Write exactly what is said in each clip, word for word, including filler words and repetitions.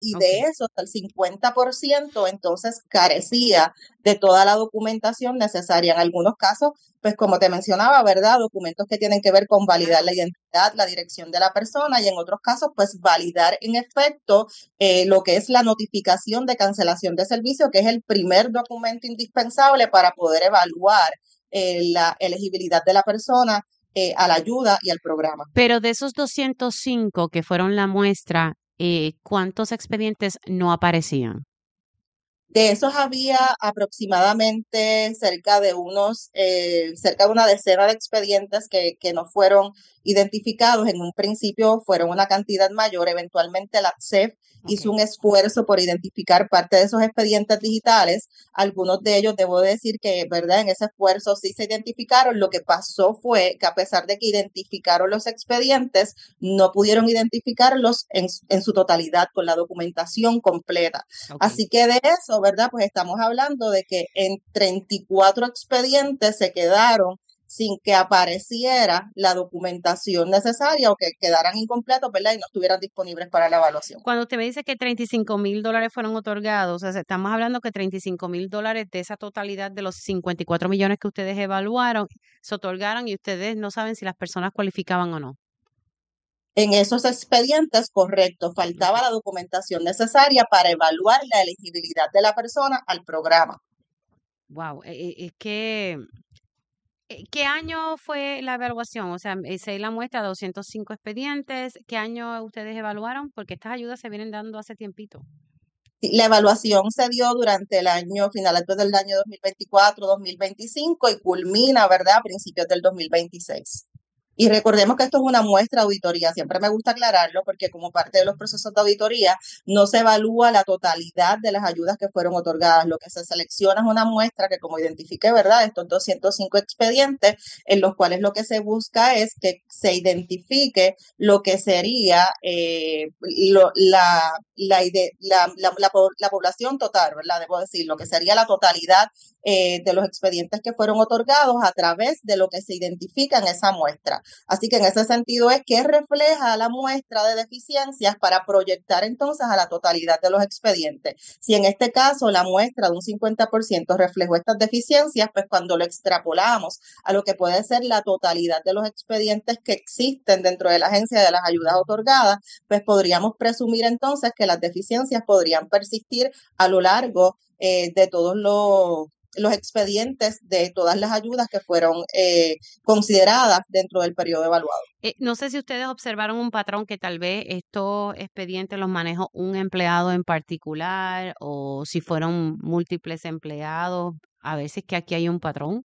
y Okay. de eso el cincuenta por ciento entonces carecía de toda la documentación necesaria. En algunos casos, pues como te mencionaba, ¿verdad? Documentos que tienen que ver con validar la identidad, la dirección de la persona y en otros casos, pues validar en efecto eh, lo que es la notificación de cancelación de servicio, que es el primer documento indispensable para poder evaluar eh, la elegibilidad de la persona eh, a la ayuda y al programa. Pero de esos doscientos cinco que fueron la muestra, eh, ¿cuántos expedientes no aparecían? De esos había aproximadamente cerca de unos, eh, cerca de una decena de expedientes que, que no fueron identificados. En un principio fueron una cantidad mayor. Eventualmente la C E F Okay. hizo un esfuerzo por identificar parte de esos expedientes digitales. Algunos de ellos, debo decir que, ¿verdad? En ese esfuerzo sí se identificaron. Lo que pasó fue que a pesar de que identificaron los expedientes, no pudieron identificarlos en, en su totalidad, con la documentación completa. Okay. Así que de eso, ¿verdad? Pues estamos hablando de que en treinta y cuatro expedientes se quedaron sin que apareciera la documentación necesaria o que quedaran incompletos, ¿verdad? Y no estuvieran disponibles para la evaluación. Cuando usted me dice que treinta y cinco mil dólares fueron otorgados, o sea, estamos hablando que treinta y cinco mil dólares de esa totalidad de los cincuenta y cuatro millones que ustedes evaluaron, se otorgaron y ustedes no saben si las personas cualificaban o no. En esos expedientes, correcto, faltaba Okay. la documentación necesaria para evaluar la elegibilidad de la persona al programa. Wow, es que Eh, ¿qué año fue la evaluación? O sea, eh, se la muestra de doscientos cinco expedientes. ¿Qué año ustedes evaluaron? Porque estas ayudas se vienen dando hace tiempito. La evaluación se dio durante el año, finales del año dos mil veinticuatro, dos mil veinticinco y culmina, ¿verdad?, a principios del dos mil veintiséis. Y recordemos que esto es una muestra de auditoría, siempre me gusta aclararlo porque como parte de los procesos de auditoría no se evalúa la totalidad de las ayudas que fueron otorgadas, lo que se selecciona es una muestra que como identifique, ¿verdad?, estos doscientos cinco expedientes en los cuales lo que se busca es que se identifique lo que sería eh, lo, la, la, ide- la, la, la, la población total, ¿verdad?, debo decir, lo que sería la totalidad eh, de los expedientes que fueron otorgados a través de lo que se identifica en esa muestra. Así que en ese sentido es que refleja la muestra de deficiencias para proyectar entonces a la totalidad de los expedientes. Si en este caso la muestra de un cincuenta por ciento reflejó estas deficiencias, pues cuando lo extrapolamos a lo que puede ser la totalidad de los expedientes que existen dentro de la agencia de las ayudas otorgadas, pues podríamos presumir entonces que las deficiencias podrían persistir a lo largo eh, de todos los los expedientes de todas las ayudas que fueron eh, consideradas dentro del periodo evaluado. Eh, no sé si ustedes observaron un patrón que tal vez estos expedientes los manejó un empleado en particular o si fueron múltiples empleados. A veces que aquí hay un patrón.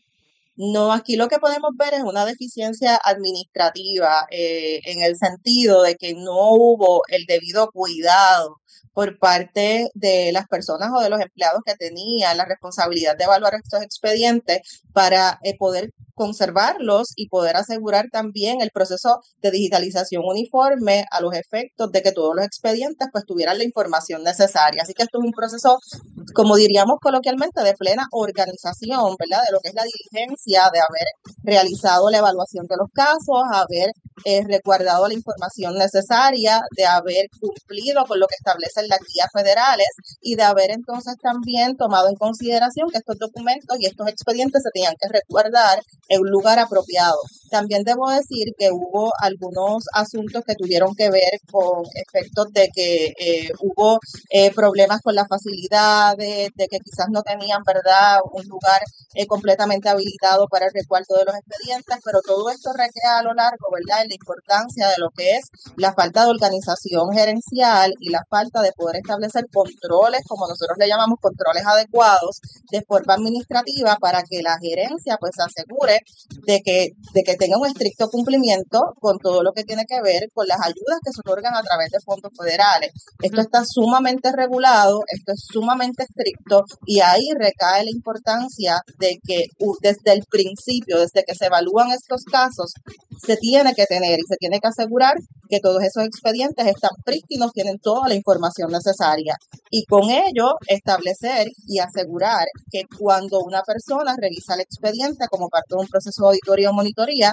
No, aquí lo que podemos ver es una deficiencia administrativa eh, en el sentido de que no hubo el debido cuidado por parte de las personas o de los empleados que tenían la responsabilidad de evaluar estos expedientes para eh, poder conservarlos y poder asegurar también el proceso de digitalización uniforme a los efectos de que todos los expedientes pues tuvieran la información necesaria. Así que esto es un proceso, como diríamos coloquialmente, de plena organización, ¿verdad? De lo que es la diligencia, de haber realizado la evaluación de los casos, haber eh, resguardado la información necesaria, de haber cumplido con lo que establecen las guías federales y de haber entonces también tomado en consideración que estos documentos y estos expedientes se tenían que resguardar en un lugar apropiado. También debo decir que hubo algunos asuntos que tuvieron que ver con efectos de que eh, hubo eh, problemas con las facilidades, de que quizás no tenían, ¿verdad?, un lugar eh, completamente habilitado para el resguardo de los expedientes, pero todo esto recae a lo largo, ¿verdad?, en la importancia de lo que es la falta de organización gerencial y la falta de poder establecer controles, como nosotros le llamamos controles adecuados, de forma administrativa para que la gerencia pues se asegure de que, de que tenga un estricto cumplimiento con todo lo que tiene que ver con las ayudas que se otorgan a través de fondos federales. Esto está sumamente regulado, esto es sumamente estricto y ahí recae la importancia de que uh, desde el principio, desde que se evalúan estos casos, se tiene que tener y se tiene que asegurar que todos esos expedientes están prístinos, tienen toda la información necesaria y con ello establecer y asegurar que cuando una persona revisa el expediente como parte de un proceso de auditoría o monitoría,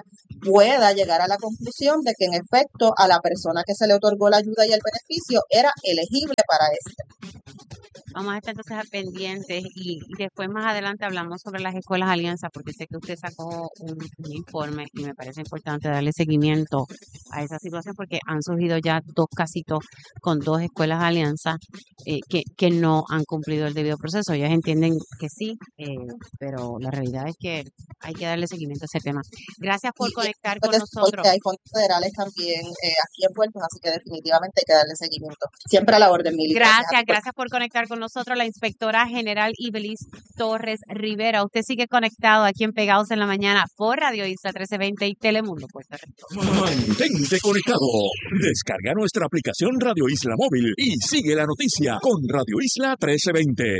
pueda llegar a la conclusión de que en efecto a la persona que se le otorgó la ayuda y el beneficio era elegible para este. Vamos a estar entonces a pendientes y, y después más adelante hablamos sobre las escuelas alianza, porque sé que usted sacó un, un informe y me parece importante darle seguimiento a esa situación porque han surgido ya dos casitos con dos escuelas alianza eh, que, que no han cumplido el debido proceso. Ellas entienden que sí, eh, pero la realidad es que hay que darle seguimiento a ese tema. Gracias por Y conectar porque, con nosotros. Porque hay fondos federales también eh, aquí envueltos, así que definitivamente hay que darle seguimiento. Siempre a la orden, Mili. Gracias, gracias, gracias por conectar con nosotros, la inspectora general Ibeliz Torres Rivera. Usted sigue conectado aquí en Pegados en la Mañana por Radio Isla trece veinte y Telemundo Puerto Rico. Mantente conectado. Descarga nuestra aplicación Radio Isla Móvil y sigue la noticia con Radio Isla trece veinte.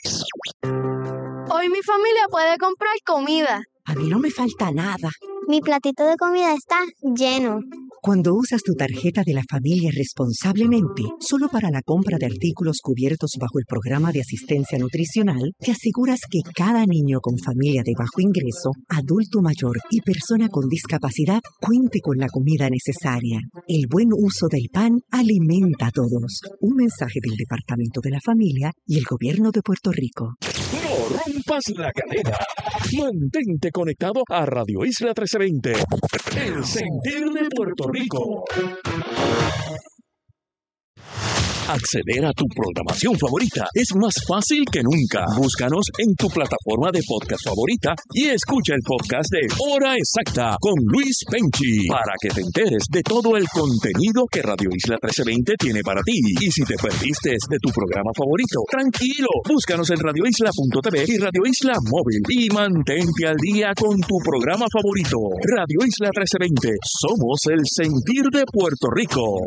Hoy mi familia puede comprar comida. A mí no me falta nada. Mi platito de comida está lleno. Cuando usas tu tarjeta de la familia responsablemente, solo para la compra de artículos cubiertos bajo el programa de asistencia nutricional, te aseguras que cada niño con familia de bajo ingreso, adulto mayor y persona con discapacidad cuente con la comida necesaria. El buen uso del pan alimenta a todos. Un mensaje del Departamento de la Familia y el Gobierno de Puerto Rico. No rompas la cadena. Mantente conectado a Radio Isla trece veinte. El sentir de Puerto Rico. Acceder a tu programación favorita es más fácil que nunca. Búscanos en tu plataforma de podcast favorita y escucha el podcast de Hora Exacta con Luis Penchi para que te enteres de todo el contenido que Radio Isla trece veinte tiene para ti. Y si te perdiste de tu programa favorito, tranquilo, búscanos en radio isla punto t v y Radio Isla Móvil y mantente al día con tu programa favorito. Radio Isla trece veinte, somos el sentir de Puerto Rico.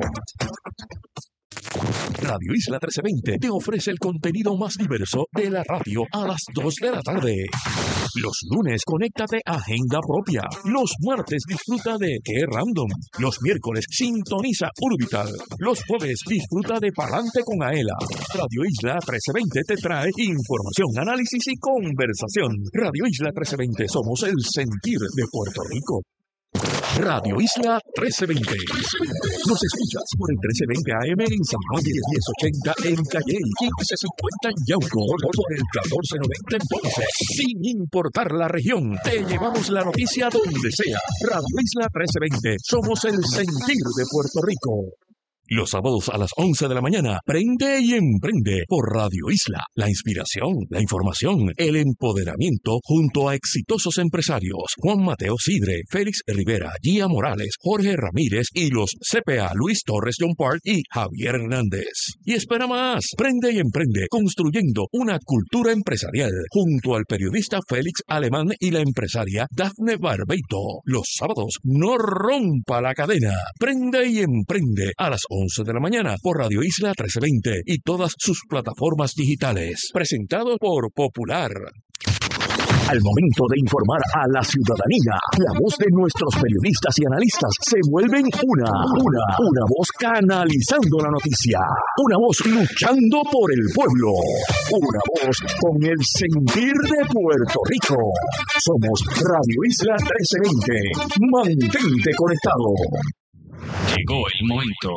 Radio Isla trece veinte te ofrece el contenido más diverso de la radio a las dos de la tarde. Los lunes, conéctate a Agenda Propia. Los martes, disfruta de Qué Random. Los miércoles, sintoniza Urbital. Los jueves, disfruta de Palante con Aela. Radio Isla trece veinte te trae información, análisis y conversación. Radio Isla trece veinte, somos el sentir de Puerto Rico. Radio Isla trece veinte. Nos escuchas por el trece veinte A M en San Juan, diez ochenta en Calley, quince cincuenta en Yauco, por el catorce noventa en Ponce. Sin importar la región, te llevamos la noticia donde sea. Radio Isla trece veinte, somos el sentir de Puerto Rico. Los sábados a las once de la mañana, prende y emprende por Radio Isla. La inspiración, la información, el empoderamiento junto a exitosos empresarios. Juan Mateo Sidre, Félix Rivera, Gia Morales, Jorge Ramírez y los C P A Luis Torres John Park y Javier Hernández. Y espera más, prende y emprende construyendo una cultura empresarial junto al periodista Félix Alemán y la empresaria Dafne Barbeito. Los sábados, no rompa la cadena. Prende y emprende a las once de la mañana por Radio Isla trece veinte y todas sus plataformas digitales. Presentado por Popular. Al momento de informar a la ciudadanía, la voz de nuestros periodistas y analistas se vuelven una, una, una voz canalizando la noticia, una voz luchando por el pueblo, una voz con el sentir de Puerto Rico. Somos Radio Isla trece veinte. Mantente conectado. Llegó el momento.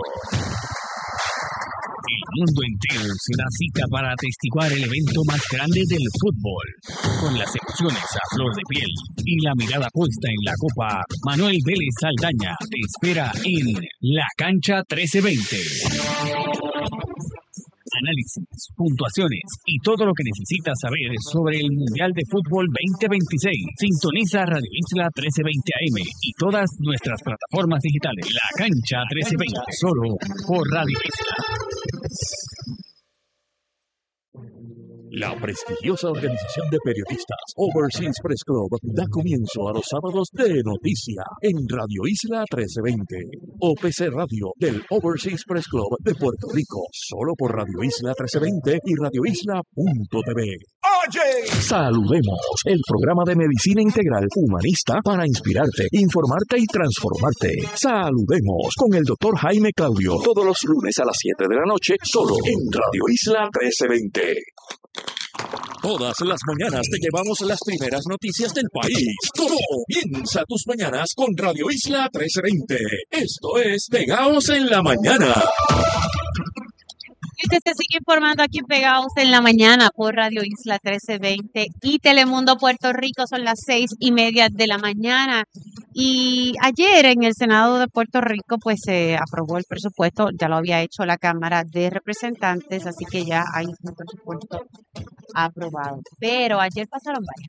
El mundo entero se da cita para atestiguar el evento más grande del fútbol. Con las emociones a flor de piel y la mirada puesta en la copa, Manuel Vélez Saldaña te espera en La Cancha trece veinte. Análisis, puntuaciones y todo lo que necesitas saber sobre el Mundial de Fútbol veinte veintiséis. Sintoniza Radio Isla trece veinte A M y todas nuestras plataformas digitales. La Cancha trece veinte, solo por Radio Isla. La prestigiosa organización de periodistas Overseas Press Club da comienzo a los sábados de noticia en Radio Isla trece veinte. O P C Radio del Overseas Press Club de Puerto Rico, solo por Radio Isla trece veinte y radio isla punto t v. ¡Oye! Saludemos, el programa de medicina integral humanista para inspirarte, informarte y transformarte. Saludemos con el doctor Jaime Claudio, todos los lunes a las siete de la noche, solo en Radio Isla trece veinte. Todas las mañanas te llevamos las primeras noticias del país. Comienza tus mañanas con Radio Isla trece veinte. Esto es Pegaos en la Mañana. Usted se sigue informando aquí en Pegados en la Mañana por Radio Isla trece veinte y Telemundo Puerto Rico. Son las seis y media de la mañana. Y ayer en el Senado de Puerto Rico pues se aprobó el presupuesto. Ya lo había hecho la Cámara de Representantes, así que ya hay un presupuesto aprobado. Pero ayer pasaron varias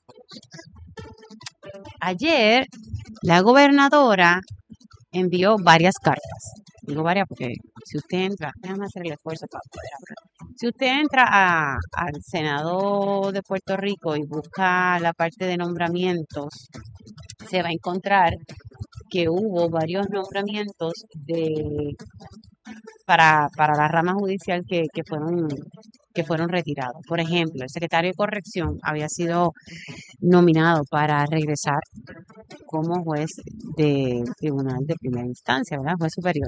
cosas. Ayer la gobernadora envió varias cartas. Digo varias porque si usted entra, déjame hacer el esfuerzo para poder hablar. Si usted entra a, al Senado de Puerto Rico y busca la parte de nombramientos, se va a encontrar que hubo varios nombramientos de para, para la rama judicial que, que fueron que fueron retirados. Por ejemplo, el secretario de Corrección había sido nominado para regresar como juez de tribunal de primera instancia, ¿verdad? Juez superior.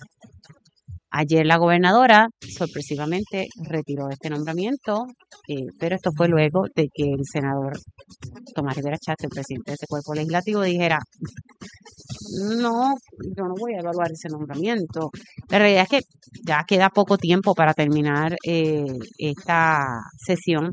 Ayer la gobernadora sorpresivamente retiró este nombramiento, eh, pero esto fue luego de que el senador Tomás Rivera Chatz, el presidente de ese cuerpo legislativo, dijera, no, yo no voy a evaluar ese nombramiento. La realidad es que ya queda poco tiempo para terminar eh, esta sesión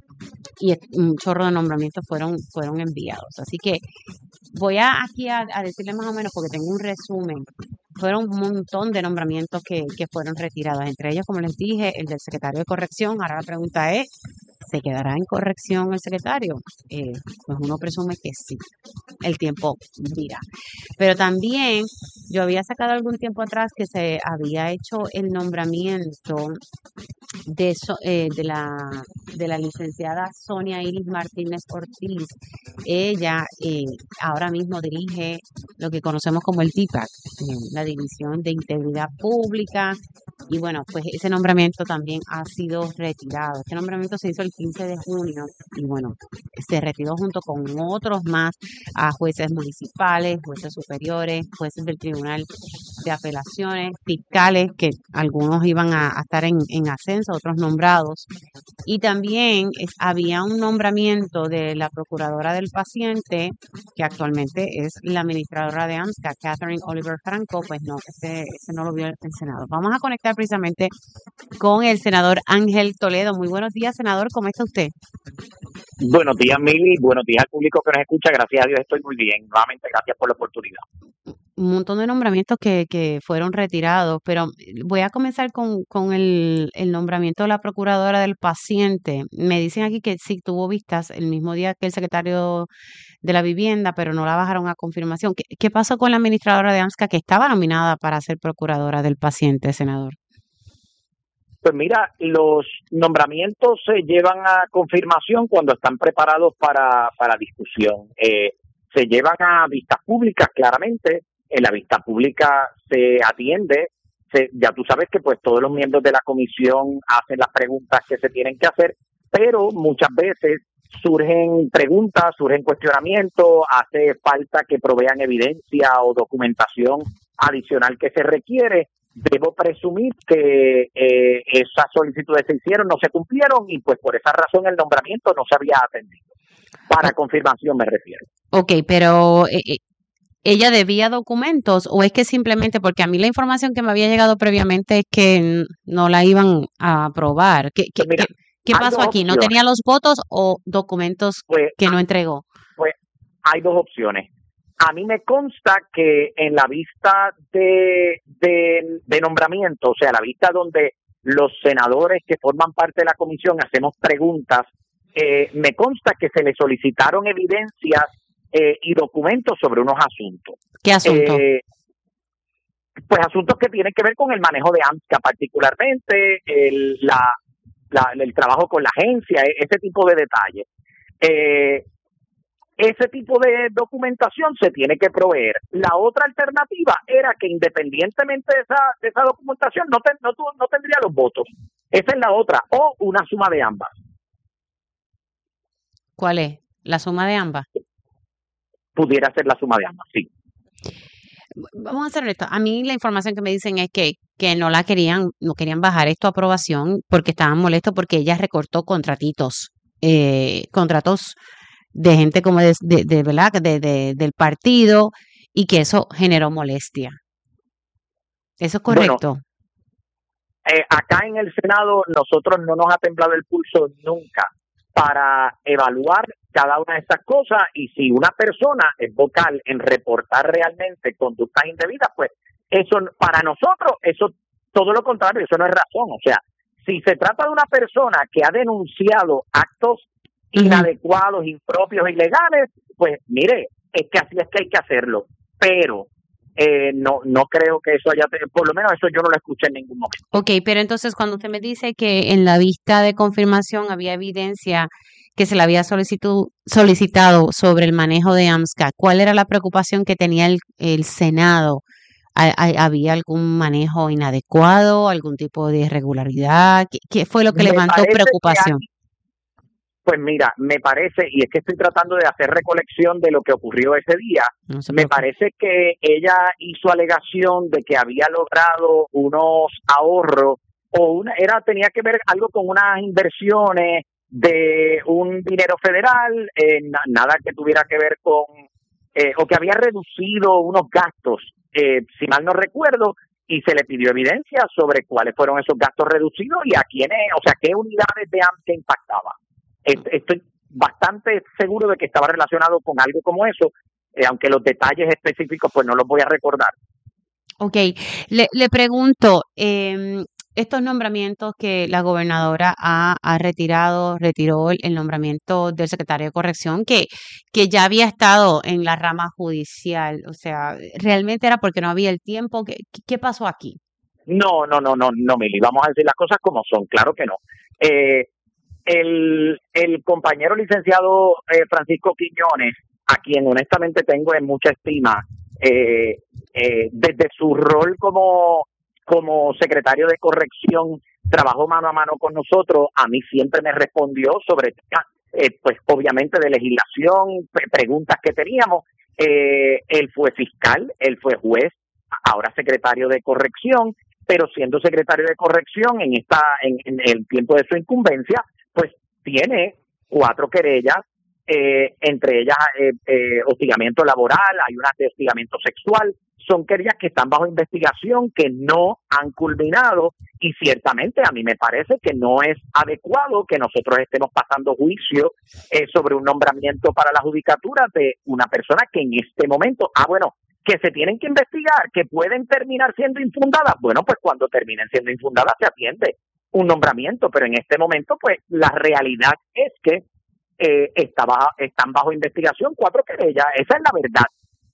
y un chorro de nombramientos fueron, fueron enviados. Así que voy a aquí a, a decirle más o menos, porque tengo un resumen. Fueron un montón de nombramientos que, que fueron retirados. Entre ellos, como les dije, el del secretario de Corrección. Ahora la pregunta es, ¿se quedará en corrección el secretario? Eh, pues uno presume que sí. El tiempo dirá. Pero también yo había sacado algún tiempo atrás que se había hecho el nombramiento de, so, eh, de, la, de la licenciada Sonia Iris Martínez Ortiz. Ella eh, ahora mismo dirige lo que conocemos como el D I P A C, eh, la División de Integridad Pública. Y bueno, pues ese nombramiento también ha sido retirado. Este nombramiento se hizo el quince de junio y bueno, se retiró junto con otros más a jueces municipales, jueces superiores, jueces del Tribunal de Apelaciones, fiscales, que algunos iban a, a estar en, en ascenso, otros nombrados. Y también es, había un nombramiento de la procuradora del paciente, que actualmente es la administradora de AMSCA, Catherine Oliver Franco. Pues no, ese, ese no lo vio el Senado. Vamos a conectar precisamente con el senador Ángel Toledo. Muy buenos días, senador, ¿cómo está usted? Buenos días, Mili, buenos días al público que nos escucha. Gracias a Dios estoy muy bien. Nuevamente, gracias por la oportunidad. Un montón de nombramientos que, que fueron retirados, pero voy a comenzar con, con el, el nombramiento de la procuradora del paciente. Me dicen aquí que sí tuvo vistas el mismo día que el secretario de la vivienda, pero no la bajaron a confirmación. ¿Qué, qué pasó con la administradora de AMSCA que estaba nominada para ser procuradora del paciente, senador? Pues mira, los nombramientos se llevan a confirmación cuando están preparados para, para discusión. Eh, se llevan a vistas públicas, claramente. En la vista pública se atiende. Se, ya tú sabes que pues todos los miembros de la comisión hacen las preguntas que se tienen que hacer, pero muchas veces surgen preguntas, surgen cuestionamientos, hace falta que provean evidencia o documentación adicional que se requiere. Debo presumir que eh, esas solicitudes se hicieron, no se cumplieron y pues por esa razón el nombramiento no se había atendido. Para confirmación me refiero. Ok, pero eh, ¿ella debía documentos o es que simplemente, porque a mí la información que me había llegado previamente es que no la iban a aprobar? ¿Qué, qué, pues mira, ¿qué, qué pasó aquí? ¿No tenía los votos o documentos pues, que no entregó? Pues hay dos opciones. A mí me consta que en la vista de, de, de nombramiento, o sea, la vista donde los senadores que forman parte de la comisión hacemos preguntas, eh, me consta que se le solicitaron evidencias eh, y documentos sobre unos asuntos. ¿Qué asuntos? Eh, pues asuntos que tienen que ver con el manejo de AMSCA particularmente, el, la, la, el trabajo con la agencia, ese tipo de detalles. Eh, Ese tipo de documentación se tiene que proveer. La otra alternativa era que independientemente de esa, de esa documentación no, ten, no, no tendría los votos. Esa es la otra. O una suma de ambas. ¿Cuál es? ¿La suma de ambas? Pudiera ser la suma de ambas, sí. Vamos a hacer esto. A mí la información que me dicen es que, que no la querían, no querían bajar esto a aprobación porque estaban molestos porque ella recortó contratitos eh, contratos de gente como de, de, de ¿verdad? De, de, del partido y que eso generó molestia. ¿Eso es correcto? Bueno, eh, acá en el Senado nosotros no nos ha temblado el pulso nunca para evaluar cada una de estas cosas, y si una persona es vocal en reportar realmente conductas indebidas, pues eso para nosotros, eso todo lo contrario, eso no es razón. O sea, si se trata de una persona que ha denunciado actos uh-huh. inadecuados, impropios, ilegales, pues mire, es que así es que hay que hacerlo, pero eh, no no creo que eso haya, por lo menos eso yo no lo escuché en ningún momento. Ok, pero entonces cuando usted me dice que en la vista de confirmación había evidencia que se le había solicitado, solicitado sobre el manejo de AMSCA, ¿cuál era la preocupación que tenía el, el Senado? ¿Había algún manejo inadecuado, algún tipo de irregularidad? ¿Qué, qué fue lo que me levantó preocupación? Hay, pues mira, me parece, y es que estoy tratando de hacer recolección de lo que ocurrió ese día, no me parece que ella hizo alegación de que había logrado unos ahorros, o una era tenía que ver algo con unas inversiones de un dinero federal, eh, na, nada que tuviera que ver con, eh, o que había reducido unos gastos, eh, si mal no recuerdo, y se le pidió evidencia sobre cuáles fueron esos gastos reducidos y a quiénes, o sea, qué unidades de AMSCA impactaba. Estoy bastante seguro de que estaba relacionado con algo como eso, eh, aunque los detalles específicos pues no los voy a recordar. Ok, le, le pregunto, eh, estos nombramientos que la gobernadora ha, ha retirado, retiró el, el nombramiento del secretario de corrección que, que ya había estado en la rama judicial, o sea, ¿realmente era porque no había el tiempo? ¿Qué, qué pasó aquí? No, no, no, no, no, Mili, vamos a decir las cosas como son, claro que no. Eh, el, el compañero licenciado eh, Francisco Quiñones, a quien honestamente tengo en mucha estima, eh, eh, desde su rol como como secretario de corrección, trabajó mano a mano con nosotros, a mí siempre me respondió sobre, eh, pues obviamente de legislación, pre- preguntas que teníamos, eh, él fue fiscal, él fue juez, ahora secretario de corrección, pero siendo secretario de corrección en esta en, en el tiempo de su incumbencia, pues tiene cuatro querellas, eh, entre ellas eh, eh, hostigamiento laboral, hay unas de hostigamiento sexual, son querellas que están bajo investigación, que no han culminado, y ciertamente a mí me parece que no es adecuado que nosotros estemos pasando juicio eh, sobre un nombramiento para la judicatura de una persona que en este momento, ah bueno, que se tienen que investigar, que pueden terminar siendo infundadas, bueno, pues cuando terminen siendo infundadas se atiende un nombramiento, pero en este momento pues la realidad es que eh, estaba, están bajo investigación cuatro querellas, esa es la verdad.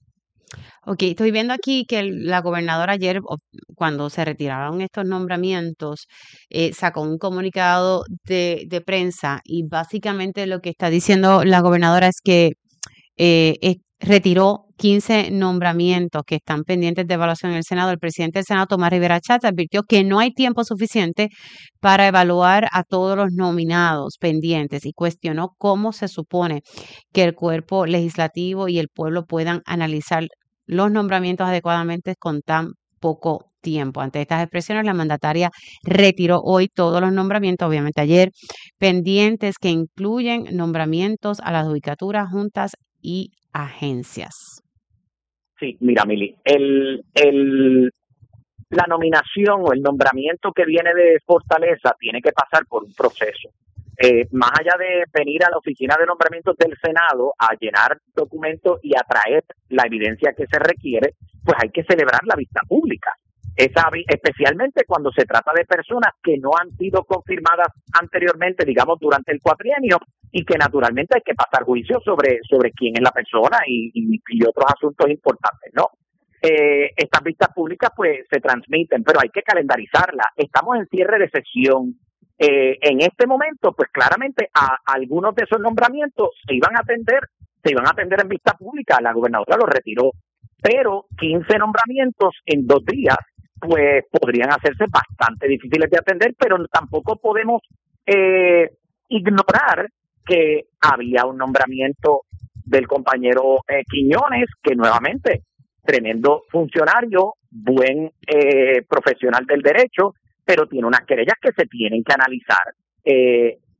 Ok, estoy viendo aquí que el- la gobernadora ayer, o- cuando se retiraron estos nombramientos, eh, sacó un comunicado de, de prensa y básicamente lo que está diciendo la gobernadora es que eh, es- retiró quince nombramientos que están pendientes de evaluación en el Senado. El presidente del Senado, Tomás Rivera Chatz, advirtió que no hay tiempo suficiente para evaluar a todos los nominados pendientes y cuestionó cómo se supone que el cuerpo legislativo y el pueblo puedan analizar los nombramientos adecuadamente con tan poco tiempo. Ante estas expresiones, la mandataria retiró hoy todos los nombramientos, obviamente ayer, pendientes que incluyen nombramientos a la judicatura, juntas y agencias. Sí, mira, Mili, el, el, la nominación o el nombramiento que viene de Fortaleza tiene que pasar por un proceso. Eh, más allá de venir a la oficina de nombramientos del Senado a llenar documentos y a traer la evidencia que se requiere, pues hay que celebrar la vista pública. Esa, especialmente cuando se trata de personas que no han sido confirmadas anteriormente, digamos, durante el cuatrienio, y que naturalmente hay que pasar juicio sobre, sobre quién es la persona y, y, y otros asuntos importantes, ¿no? Eh, estas vistas públicas pues se transmiten, pero hay que calendarizarlas. Estamos en cierre de sesión. Eh, en este momento, pues claramente a, a algunos de esos nombramientos se iban a atender, se iban a atender en vista pública, la gobernadora los retiró, pero quince nombramientos en dos días, pues podrían hacerse bastante difíciles de atender, pero tampoco podemos eh, ignorar que había un nombramiento del compañero eh, Quiñones, que nuevamente, tremendo funcionario, buen eh, profesional del derecho, pero tiene unas querellas que se tienen que analizar. Eh,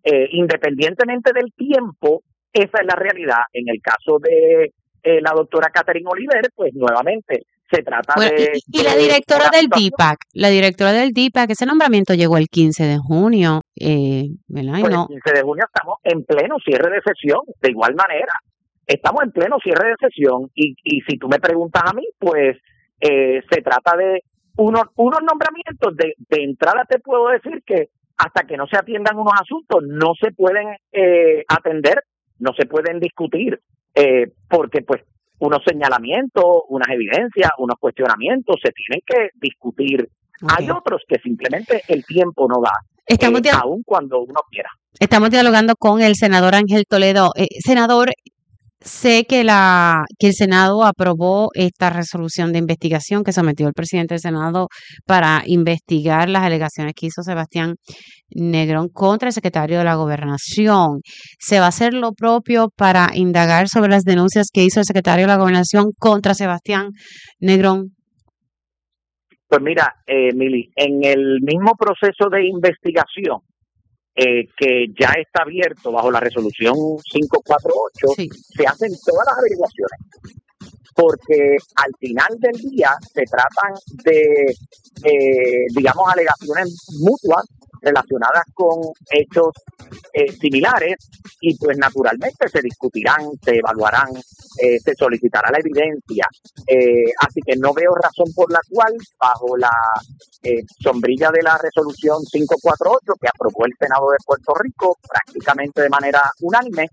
eh, independientemente del tiempo, esa es la realidad. En el caso de eh, la doctora Catherine Oliver, pues nuevamente se trata bueno, de... Y, y la de directora del situación. D P A C, la directora del D P A C, ese nombramiento llegó el quince de junio, eh, ¿verdad? Y Pues no, el quince de junio estamos en pleno cierre de sesión, de igual manera. Estamos en pleno cierre de sesión y, y si tú me preguntas a mí, pues eh, se trata de unos, unos nombramientos. De, de entrada te puedo decir que hasta que no se atiendan unos asuntos no se pueden eh, atender, no se pueden discutir, eh, porque pues unos señalamientos, unas evidencias, unos cuestionamientos se tienen que discutir. okay. Hay otros que simplemente el tiempo no da, Estamos, eh, dia- aun cuando uno quiera. estamos dialogando con el senador Ángel Toledo. Eh, senador, sé que la que el Senado aprobó esta resolución de investigación que sometió el presidente del Senado para investigar las alegaciones que hizo Sebastián Negrón contra el secretario de la Gobernación. ¿Se va a hacer lo propio para indagar sobre las denuncias que hizo el secretario de la Gobernación contra Sebastián Negrón? Pues mira, eh, Mili, en el mismo proceso de investigación eh, que ya está abierto bajo la resolución quinientos cuarenta y ocho, Sí. se hacen todas las averiguaciones, porque al final del día se tratan de, eh, digamos, alegaciones mutuas relacionadas con hechos eh, similares y pues naturalmente se discutirán, se evaluarán, eh, se solicitará la evidencia. Eh, así que no veo razón por la cual, bajo la eh, sombrilla de la resolución quinientos cuarenta y ocho que aprobó el Senado de Puerto Rico prácticamente de manera unánime,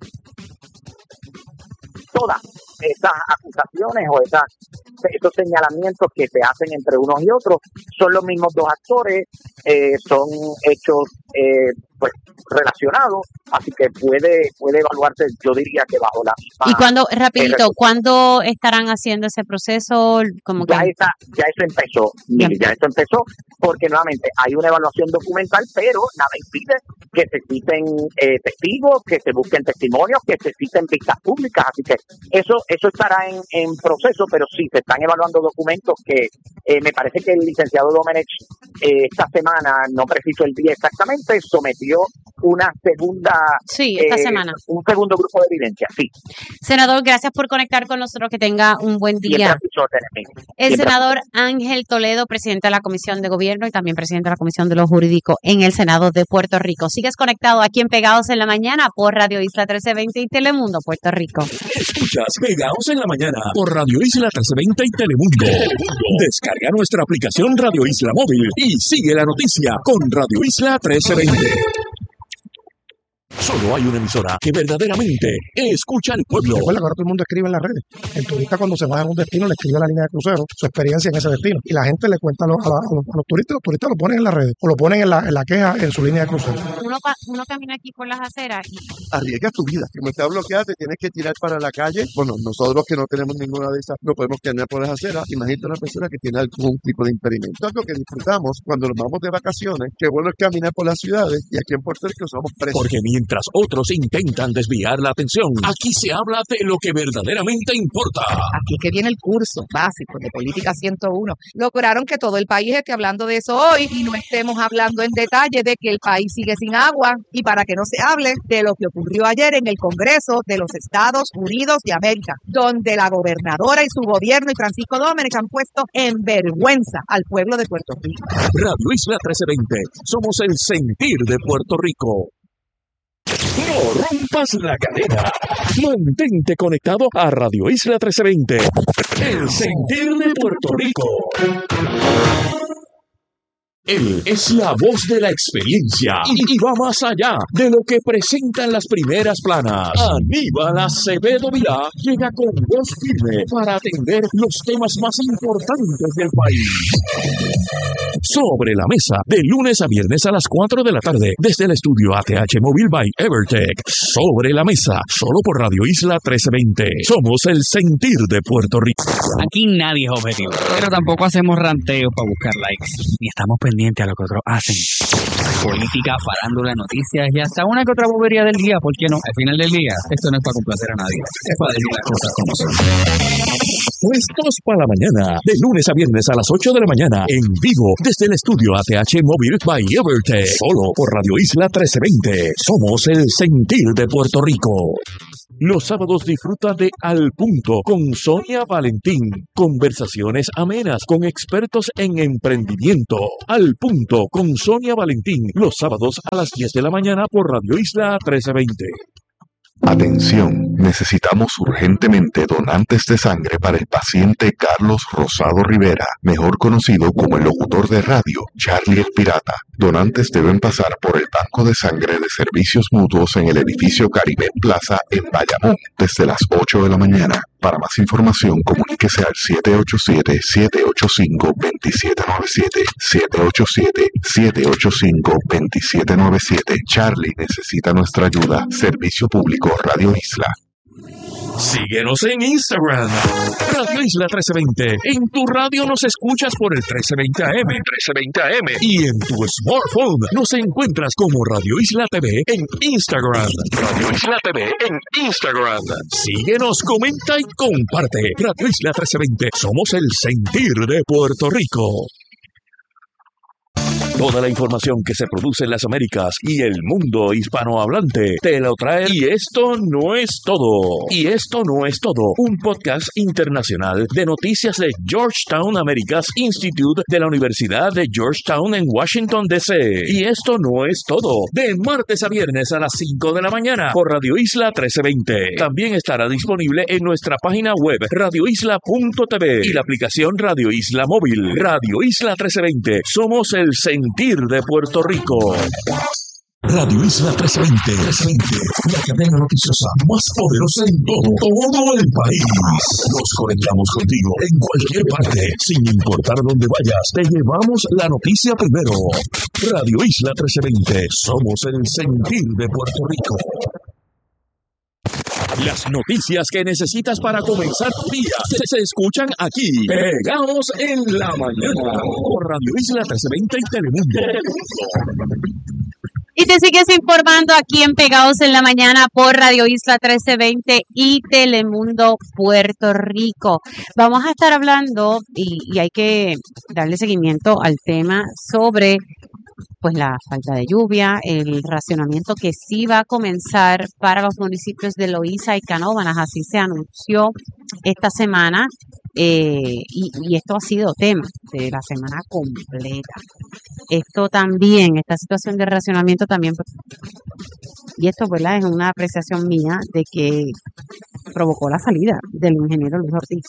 todas esas acusaciones o esas, esos señalamientos que se hacen entre unos y otros son los mismos dos actores, eh, son hechos eh, pues relacionados, así que puede puede evaluarse, yo diría que bajo la misma. Y cuando, rapidito, eh, ¿cuándo estarán haciendo ese proceso? Como ya que esa, ya eso empezó, Mili, ya eso empezó, porque nuevamente hay una evaluación documental, pero nada impide que se citen eh, testigos, que se busquen testimonios, que se citen vistas públicas, así que eso eso estará en, en proceso, pero sí se están evaluando documentos que eh, me parece que el licenciado Domenech eh, esta semana, no preciso el día exactamente, sometió una segunda sí, esta eh, semana. un segundo grupo de evidencia, sí. Senador, gracias por conectar con nosotros. Que tenga un buen Siempre día. a tus órdenes, Mili. El Siempre a tus senador Ángel Toledo, presidente de la Comisión de Gobierno y también presidente de la Comisión de lo Jurídico en el Senado de Puerto Rico. Sigues conectado aquí en Pegados en la Mañana por Radio Isla trece veinte y Telemundo, Puerto Rico. Escuchas Pegados en la Mañana por Radio Isla trece veinte y Telemundo. Descarga nuestra aplicación Radio Isla Móvil y sigue la noticia con Radio Isla trece veinte. Solo hay una emisora que verdaderamente escucha al pueblo. Recuerda que ahora todo el mundo escribe en las redes. El turista cuando se va a un destino le escribe a la línea de crucero su experiencia en ese destino. Y la gente le cuenta a los, a la- a los- a los turistas, los turistas lo ponen en las redes o lo ponen en la, en la queja en su línea de crucero. Uno, pa- uno camina aquí por las aceras y Arriesgas tu vida. Como está bloqueada, te tienes que tirar para la calle. Bueno, nosotros que no tenemos ninguna de esas, no podemos caminar por las aceras. Imagínate una persona que tiene algún tipo de impedimento. Es lo que disfrutamos cuando nos vamos de vacaciones. Qué bueno es caminar por las ciudades y aquí en Puerto Rico somos presos. Porque mientras otros intentan desviar la atención, aquí se habla de lo que verdaderamente importa. Aquí que viene el curso básico de Política ciento uno. Lograron que todo el país esté hablando de eso hoy y no estemos hablando en detalle de que el país sigue sin agua y para que no se hable de lo que ocurrió ayer en el Congreso de los Estados Unidos de América, donde la gobernadora y su gobierno y Francisco Domenech han puesto en vergüenza al pueblo de Puerto Rico. Radio Isla trece veinte. Somos el sentir de Puerto Rico. No rompas la cadena. Mantente conectado a Radio Isla trece veinte. El sentir de Puerto Rico. Él es la voz de la experiencia y, y va más allá de lo que presentan las primeras planas. Aníbal Acevedo Vilá llega con voz firme para atender los temas más importantes del país. Sobre la mesa, de lunes a viernes a las cuatro de la tarde, desde el estudio A T H Móvil by Evertech. Sobre la mesa, solo por Radio Isla trece veinte. Somos el sentir de Puerto Rico. Aquí nadie es objetivo, pero tampoco hacemos ranteos para buscar likes, ni estamos pendiente a lo que otros hacen. Política, farándula, noticias y hasta una que otra bobería del día, ¿por qué no? Al final del día, esto no es para complacer a nadie, es para decir las cosas como son. Puestos para la mañana, de lunes a viernes a las ocho de la mañana, en vivo, desde el estudio A T H Móvil by Evertech, solo por Radio Isla trece veinte. Somos el sentir de Puerto Rico. Los sábados disfruta de Al Punto con Sonia Valentín. Conversaciones amenas con expertos en emprendimiento. Al Punto con Sonia Valentín. Los sábados a las diez de la mañana por Radio Isla trece veinte. Atención, necesitamos urgentemente donantes de sangre para el paciente Carlos Rosado Rivera, mejor conocido como el locutor de radio Charlie el Pirata. Donantes deben pasar por el banco de sangre de servicios mutuos en el edificio Caribe Plaza en Bayamón desde las ocho de la mañana. Para más información, comuníquese al siete ocho siete, siete ocho cinco, dos siete nueve siete, siete ocho siete, siete ocho cinco, dos siete nueve siete. Charlie necesita nuestra ayuda. Servicio Público Radio Isla. Síguenos en Instagram, Radio Isla trece veinte. En tu radio nos escuchas por el trece veinte A M, trece veinte A M. Y en tu smartphone nos encuentras como Radio Isla T V en Instagram. Radio Isla T V en Instagram. Síguenos, comenta y comparte. Radio Isla trece veinte. Somos el sentir de Puerto Rico. Toda la información que se produce en las Américas y el mundo hispanohablante te lo trae. Y esto no es todo. Y esto no es todo. Un podcast internacional de noticias de Georgetown Americas Institute de la Universidad de Georgetown en Washington, D C. Y esto no es todo. De martes a viernes a las cinco de la mañana por Radio Isla trece veinte. También estará disponible en nuestra página web radio isla punto t v y la aplicación Radio Isla Móvil. Radio Isla trece veinte. Somos el sentir de Puerto Rico. Radio Isla trece veinte, la cadena noticiosa más poderosa en todo, todo el país. Nos conectamos contigo en cualquier parte, sin importar dónde vayas. Te llevamos la noticia primero. Radio Isla trece veinte, somos el sentir de Puerto Rico. Las noticias que necesitas para comenzar tu día se, se escuchan aquí, pegados en la mañana, por Radio Isla trece veinte y Telemundo. Y te sigues informando aquí en Pegados en la Mañana por Radio Isla trece veinte y Telemundo Puerto Rico. Vamos a estar hablando, y, y hay que darle seguimiento al tema sobre pues la falta de lluvia, el racionamiento que sí va a comenzar para los municipios de Loíza y Canóvanas, así se anunció esta semana, eh, y, y esto ha sido tema de la semana completa. Esto también, esta situación de racionamiento también, y esto, ¿verdad?, es una apreciación mía de que provocó la salida del ingeniero Luis Ortiz.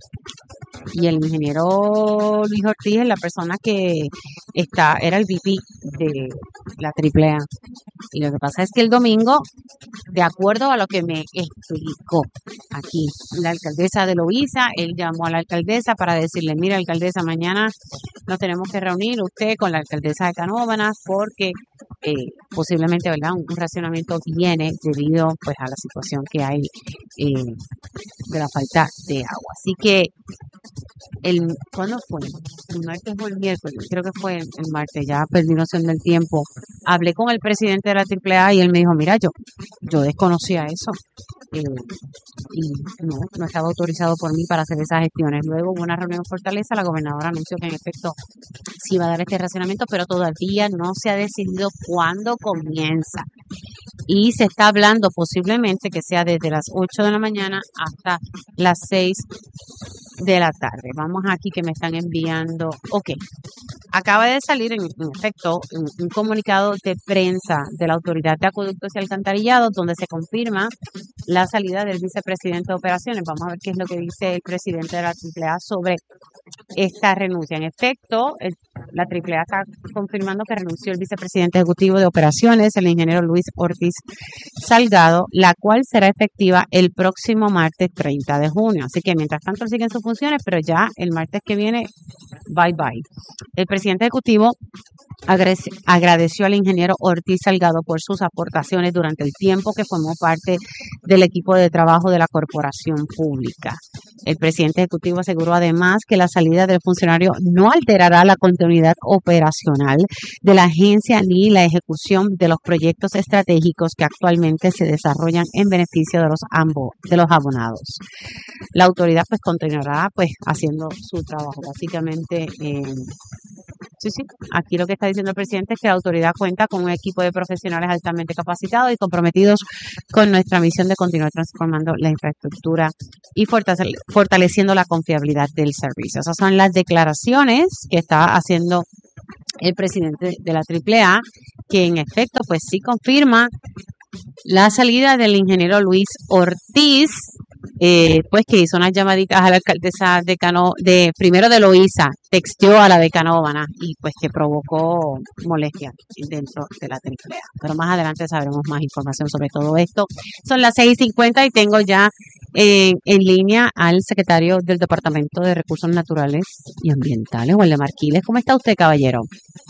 Y el ingeniero Luis Ortiz es la persona que está, era el V P de la triple A. Y lo que pasa es que el domingo, de acuerdo a lo que me explicó aquí la alcaldesa de Loíza, él llamó a la alcaldesa para decirle: mira, alcaldesa, mañana nos tenemos que reunir usted con la alcaldesa de Canóvanas porque eh, posiblemente, ¿verdad?, un, un racionamiento viene debido pues a la situación que hay eh, de la falta de agua. Así que el ¿cuándo fue? El martes o el miércoles, creo que fue el, el martes, ya perdí noción del tiempo. Hablé con el presidente de la triple A y él me dijo: mira, yo, yo desconocía eso. Eh, y no, no estaba autorizado por mí para hacer esas gestiones. Luego hubo una reunión en Fortaleza, la gobernadora anunció que en efecto sí iba a dar este racionamiento, pero todavía no se ha decidido cuándo comienza. Y se está hablando posiblemente que sea desde las ocho de la mañana hasta las seis de la tarde. Vamos aquí que me están enviando. Ok. Acaba de salir en, en efecto un, un comunicado de prensa de la Autoridad de Acueductos y Alcantarillados donde se confirma la salida del vicepresidente de operaciones. Vamos a ver qué es lo que dice el presidente de la triple A sobre esta renuncia. En efecto, el, la triple A está confirmando que renunció el vicepresidente ejecutivo de operaciones, el ingeniero Luis Ortiz Salgado, la cual será efectiva el próximo martes treinta de junio. Así que mientras tanto siguen sus funciones, pero ya el martes que viene, bye bye. El presidente ejecutivo agrade- agradeció al ingeniero Ortiz Salgado por sus aportaciones durante el tiempo que formó parte del equipo de trabajo de la corporación pública. El presidente ejecutivo aseguró además que la salida del funcionario no alterará la continuidad operacional de la agencia ni la ejecución de los proyectos estratégicos que actualmente se desarrollan en beneficio de los ambos, de los abonados. La autoridad pues continuará pues haciendo su trabajo. Básicamente, eh, sí, sí, aquí lo que está diciendo el presidente es que la autoridad cuenta con un equipo de profesionales altamente capacitados y comprometidos con nuestra misión de continuar transformando la infraestructura y fortale- fortaleciendo la confiabilidad del servicio. Esas son las declaraciones que está haciendo el presidente de la Triple A, que en efecto pues sí confirma la salida del ingeniero Luis Ortiz, eh, pues que hizo unas llamaditas a la alcaldesa de Cano, de primero de Loíza, texteó a la de Canóvana y pues que provocó molestia dentro de la Triple A. Pero más adelante sabremos más información sobre todo esto. Son las seis y cincuenta y tengo ya eh, en línea al secretario del Departamento de Recursos Naturales y Ambientales, Waldemar Quiles. ¿Cómo está usted, caballero?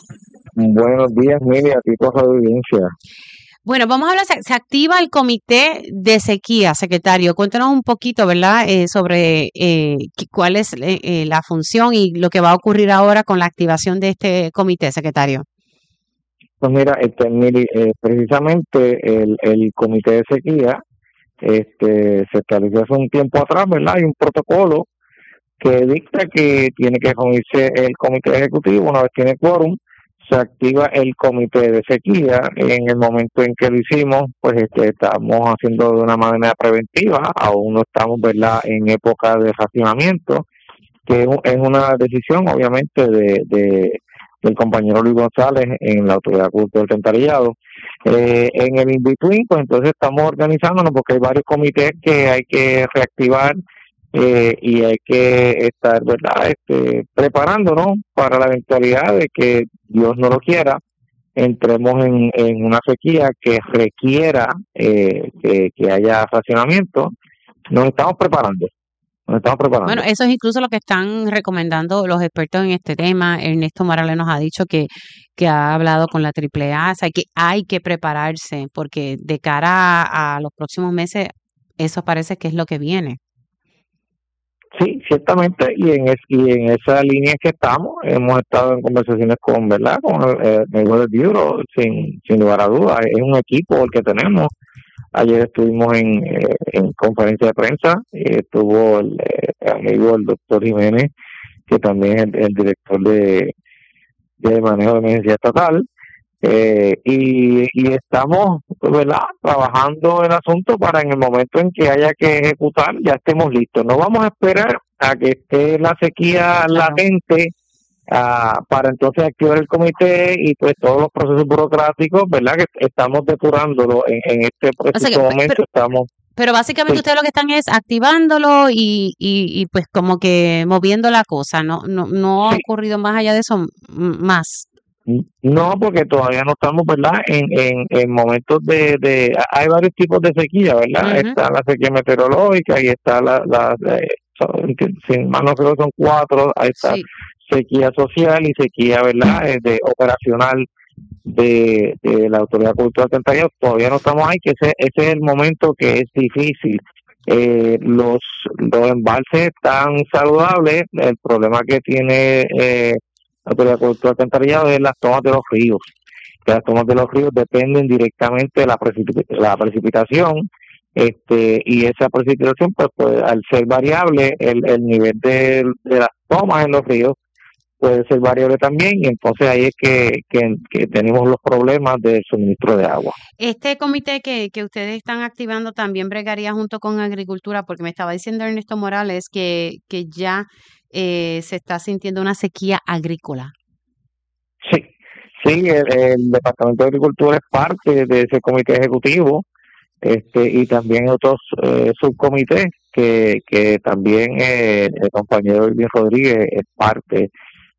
Buenos días, Mili, a ti por la audiencia. Bueno, vamos a hablar, se, se activa el comité de sequía, secretario. Cuéntanos un poquito, ¿verdad?, eh, sobre eh, qué- cuál es eh, eh, la función y lo que va a ocurrir ahora con la activación de este comité, secretario. Pues mira, este, Mili, eh, precisamente el, el comité de sequía este, se estableció hace un tiempo atrás, ¿verdad? Hay un protocolo que dicta que tiene que reunirse el comité ejecutivo una vez tiene quórum, se activa el comité de sequía. En el momento en que lo hicimos, pues este, estamos haciendo de una manera preventiva, aún no estamos, ¿verdad?, en época de racionamiento, que es un- es una decisión obviamente de, de del compañero Luis González en la Autoridad de Culto del Alcantarillado. Eh, en el in-between, pues entonces estamos organizándonos porque hay varios comités que hay que reactivar eh, y hay que estar, ¿verdad?, este, preparándonos para la eventualidad de que Dios no lo quiera, entremos en, en una sequía que requiera eh, que, que haya racionamiento. Nos estamos preparando, nos estamos preparando. Bueno, eso es incluso lo que están recomendando los expertos en este tema. Ernesto Morales nos ha dicho que, que ha hablado con la Triple A, o sea, que hay que prepararse porque de cara a, a los próximos meses, eso parece que es lo que viene. Sí, ciertamente, y en es, y en esa línea es que estamos. Hemos estado en conversaciones con, ¿verdad?, con el, el, el Weather Bureau, sin, sin lugar a dudas. Es un equipo el que tenemos. Ayer estuvimos en, eh, en conferencia de prensa, y estuvo el, eh, amigo el doctor Jiménez, que también es el, el director de, de manejo de emergencia estatal, eh, y, y estamos, ¿verdad?, trabajando el asunto para en el momento en que haya que ejecutar ya estemos listos. No vamos a esperar a que esté la sequía Claro. latente ah, para entonces activar el comité y pues todos los procesos burocráticos, ¿verdad?, que estamos depurándolo en, en este O sea que, preciso pe- momento. pero, Estamos, pero básicamente sí, ustedes lo que están es activándolo y, y, y pues como que moviendo la cosa. No, no, no ha sí. ocurrido más allá de eso m- más. No, porque todavía no estamos, ¿verdad?, en, en, en momentos de, de... Hay varios tipos de sequía, ¿verdad? Ujú. Está la sequía meteorológica y está la... la eh, son- sin más no creo que son cuatro. Ahí está Sí. sequía social y sequía, ¿verdad?, eh, de operacional de, de la Autoridad Cultural Alcantarillado. Todavía no estamos ahí, que ese, ese es el momento que es difícil. Eh, los, los embalses están saludables. El problema que tiene eh, la Autoridad Cultural Alcantarillado es las tomas de los ríos. Que las tomas de los ríos dependen directamente de la, precip- la precipitación, este y esa precipitación, pues, pues al ser variable, el, el nivel de, de las tomas en los ríos puede ser variable también, y entonces ahí es que, que, que tenemos los problemas del suministro de agua. Este comité que, que ustedes están activando también bregaría junto con Agricultura, porque me estaba diciendo Ernesto Morales que, que ya eh, se está sintiendo una sequía agrícola. Sí, sí, el, el Departamento de Agricultura es parte de ese comité ejecutivo, este y también otros eh, subcomités que, que también eh, el compañero Elvin Rodríguez es parte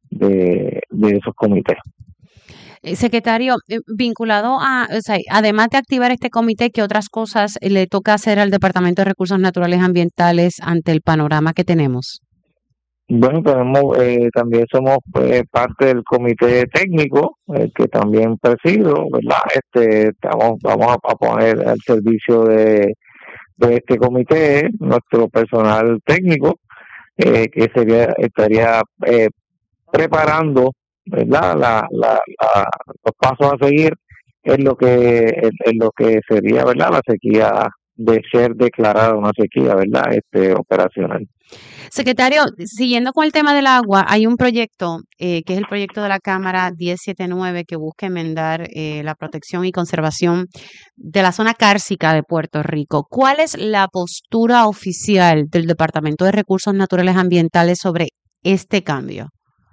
de, de esos comités. Eh, Secretario, eh, vinculado a, o sea, además de activar este comité, ¿qué otras cosas eh, le toca hacer al Departamento de Recursos Naturales y Ambientales ante el panorama que tenemos? Bueno, tenemos, eh, también somos eh, parte del comité técnico, eh, que también presido, ¿verdad? Este, estamos, vamos a, a poner al servicio de, de este comité nuestro personal técnico, eh, que sería estaría eh, preparando, ¿verdad? La, la, la, los pasos a seguir en lo que en, en lo que sería, ¿verdad? La sequía, de ser declarada una sequía, ¿verdad? Este operacional. Secretario, siguiendo con el tema del agua, hay un proyecto eh, que es el proyecto de la Cámara diez setenta y nueve que busca enmendar eh, la protección y conservación de la zona cárcica de Puerto Rico. ¿Cuál es la postura oficial del Departamento de Recursos Naturales Ambientales sobre este cambio?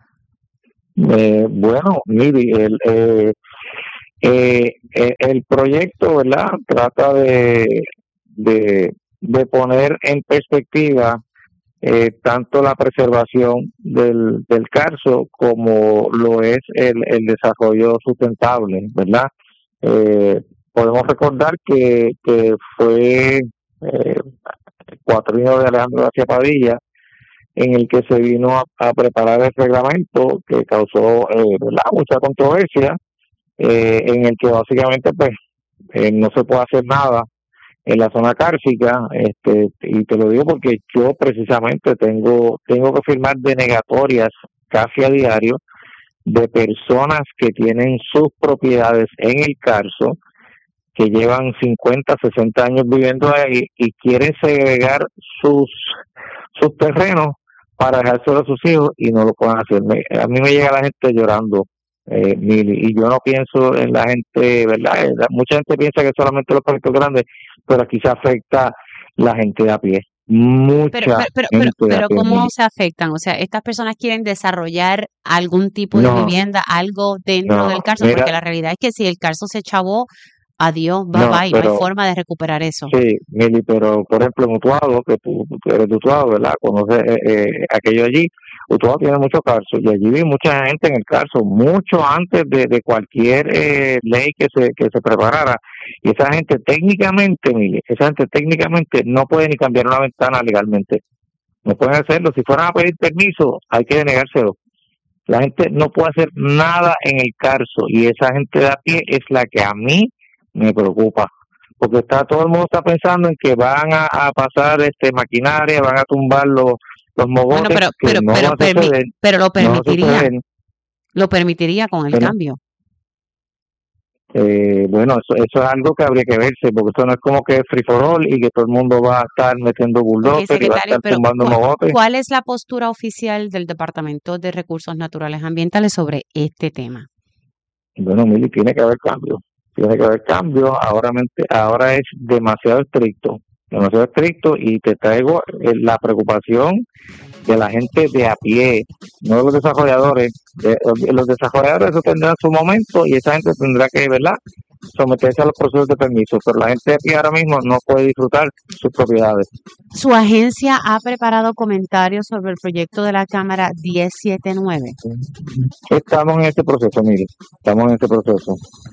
Eh, bueno, Miri, el, eh, eh, eh, el proyecto, ¿verdad? Trata de, de, de poner en perspectiva Eh, tanto la preservación del, del carso como lo es el, el desarrollo sustentable, ¿verdad? Eh, podemos recordar que, que fue eh, el cuatrienio de Alejandro García Padilla en el que se vino a, a preparar el reglamento que causó eh, ¿verdad? mucha controversia, eh, en el que básicamente pues eh, no se puede hacer nada en la zona cárcica, este, y te lo digo porque yo precisamente tengo tengo que firmar denegatorias casi a diario de personas que tienen sus propiedades en el carso, que llevan cincuenta, sesenta años viviendo ahí y quieren segregar sus sus terrenos para dejárselo a sus hijos y no lo pueden hacer. Me, a mí me llega la gente llorando, eh, Mili, y yo no pienso en la gente, ¿verdad? Mucha gente piensa que solamente los proyectos grandes, pero aquí se afecta la gente de a pie. Mucha Pero, pero, pero, gente pero, de a pero pie, ¿cómo Mili. se afectan? O sea, estas personas quieren desarrollar algún tipo de No, vivienda, algo dentro no, del carso, mira, porque la realidad es que si el carso se chavó, adiós, bye no, bye, no hay pero forma de recuperar eso. sí, Mili, pero por ejemplo en Utuado, que tú, tú eres de Utuado, ¿verdad? Conoces eh, eh, aquello allí. Utuado tiene mucho carso y allí vive mucha gente en el carso, mucho antes de, de cualquier eh, ley que se que se preparara. Y esa gente técnicamente, Mili, esa gente técnicamente no puede ni cambiar una ventana legalmente. No pueden hacerlo. Si fueran a pedir permiso, hay que denegárselo. La gente no puede hacer nada en el carso y esa gente de a pie es la que a mí me preocupa, porque está todo el mundo está pensando en que van a, a pasar este maquinaria, van a tumbar los los Bueno, mogotes, pero, que pero, no pero, va a permi- suceder, pero lo no va a permitiría, suceder. lo permitiría con el Bueno, cambio. eh, bueno, eso, eso es algo que habría que verse, porque eso no es como que es free for all y que todo el mundo va a estar metiendo Ok, bulldozer y va a secretario, estar pero tumbando ¿cuál, mogotes. cuál es la postura oficial del Departamento de Recursos Naturales Ambientales sobre este tema? Bueno, Mili, tiene que haber cambio, tiene que haber cambio. Ahora, mente- ahora es demasiado estricto, demasiado estricto y te traigo eh, la preocupación de la gente de a pie, no de los desarrolladores. De- los desarrolladores eso tendrán su momento y esa gente tendrá que, ¿verdad?, someterse a los procesos de permiso, pero la gente de a pie ahora mismo no puede disfrutar sus propiedades. ¿Su agencia ha preparado comentarios sobre el proyecto de la Cámara diez setenta y nueve? Estamos en este proceso, mire, estamos en este proceso.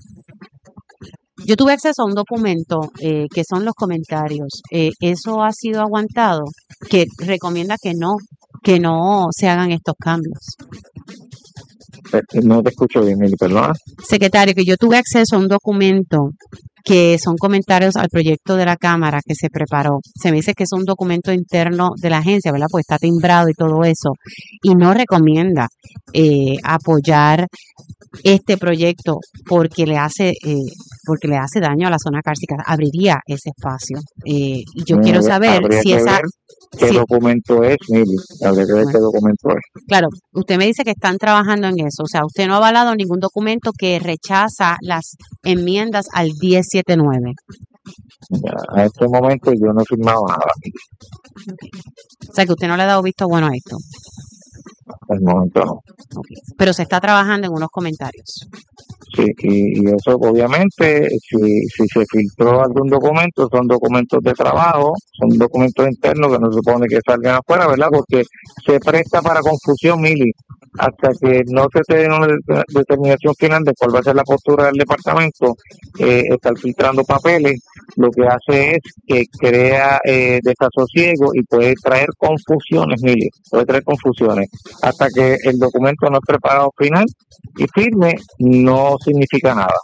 Yo tuve acceso a un documento eh, que son los comentarios. Eh, ¿eso ha sido aguantado? Que recomienda que no, que no se hagan estos cambios. Eh, No te escucho bien, Mili, perdona. Secretario, que yo tuve acceso a un documento que son comentarios al proyecto de la Cámara que se preparó. Se me dice que es un documento interno de la agencia, ¿verdad? Pues está timbrado y todo eso. Y no recomienda eh, apoyar este proyecto porque le hace eh, porque le hace daño a la zona cárcica. Abriría ese espacio. Eh, y yo quiero Habría saber habría si que esa... ver qué si- documento es, Mili, habría que ver qué bueno, documento es. claro, usted me dice que están trabajando en eso. O sea, usted no ha avalado ningún documento que rechaza las enmiendas al diez setenta y nueve. Ya, a este momento yo no he firmado nada, O sea, que usted no le ha dado visto bueno a esto. hasta el momento no. Ok. Pero se está trabajando en unos comentarios. Sí, y, y eso obviamente, si, si se filtró algún documento, son documentos de trabajo, son documentos internos que no se supone que salgan afuera, ¿verdad? Porque se presta para confusión, Mili. hasta que no se te dé una de- determinación final de cuál va a ser la postura del departamento, eh, estar filtrando papeles, lo que hace es que crea eh, desasosiego y puede traer confusiones, Mili, puede traer confusiones. Hasta que el documento no es preparado final y firme, no significa nada.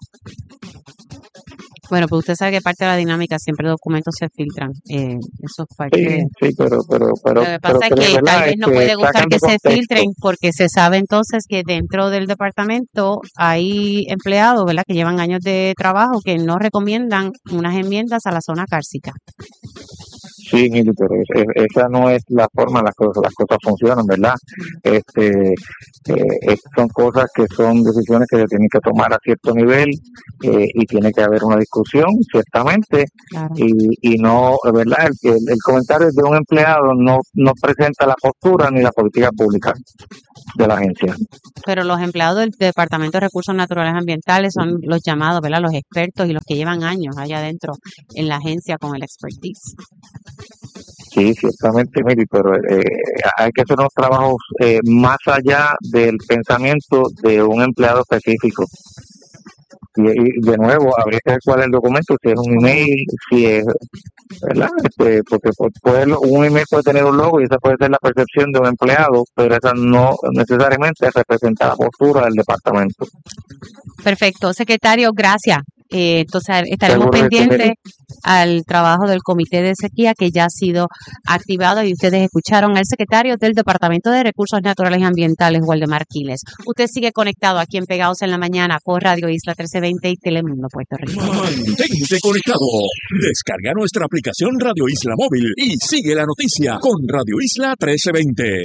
Bueno, pues usted sabe que parte de la dinámica siempre los documentos se filtran. Eh, eso es parte Sí, de... sí, pero, pero, pero, Lo que pero pasa es que de que tal verdad, vez no este, puede gustar sacan que de se contexto. filtren porque se sabe entonces que dentro del departamento hay empleados, ¿verdad?, que llevan años de trabajo que no recomiendan unas enmiendas a la zona cárcica. Sí, Mili, pero es- es- esa no es la forma, las cosas, las cosas funcionan, ¿verdad? Este, eh, es- son cosas que son decisiones que se tienen que tomar a cierto nivel eh, y tiene que haber una discusión, ciertamente, Claro. y, y no, ¿verdad? El, el, el comentario de un empleado no, no presenta la postura ni la política pública de la agencia. Pero los empleados del Departamento de Recursos Naturales Ambientales son los llamados, ¿verdad?, los expertos y los que llevan años allá adentro en la agencia con el expertise. Sí, ciertamente, Miri, pero eh, hay que hacer unos trabajos eh, más allá del pensamiento de un empleado específico. Y, y de nuevo, habría que ver cuál es el documento, si es un email, si es, ¿verdad? Este, porque pu- puede, un email puede tener un logo y esa puede ser la percepción de un empleado, pero esa no necesariamente representa la postura del departamento. Perfecto, secretario, gracias. Eh, entonces estaremos Seguro que sí, pendientes Miri. al trabajo del Comité de Sequía que ya ha sido activado y ustedes escucharon al secretario del Departamento de Recursos Naturales y Ambientales, Waldemar Quiles. Usted sigue conectado aquí en Pegados en la Mañana por Radio Isla trece veinte y Telemundo Puerto Rico. Mantente conectado. Descarga nuestra aplicación Radio Isla Móvil y sigue la noticia con Radio Isla trece veinte.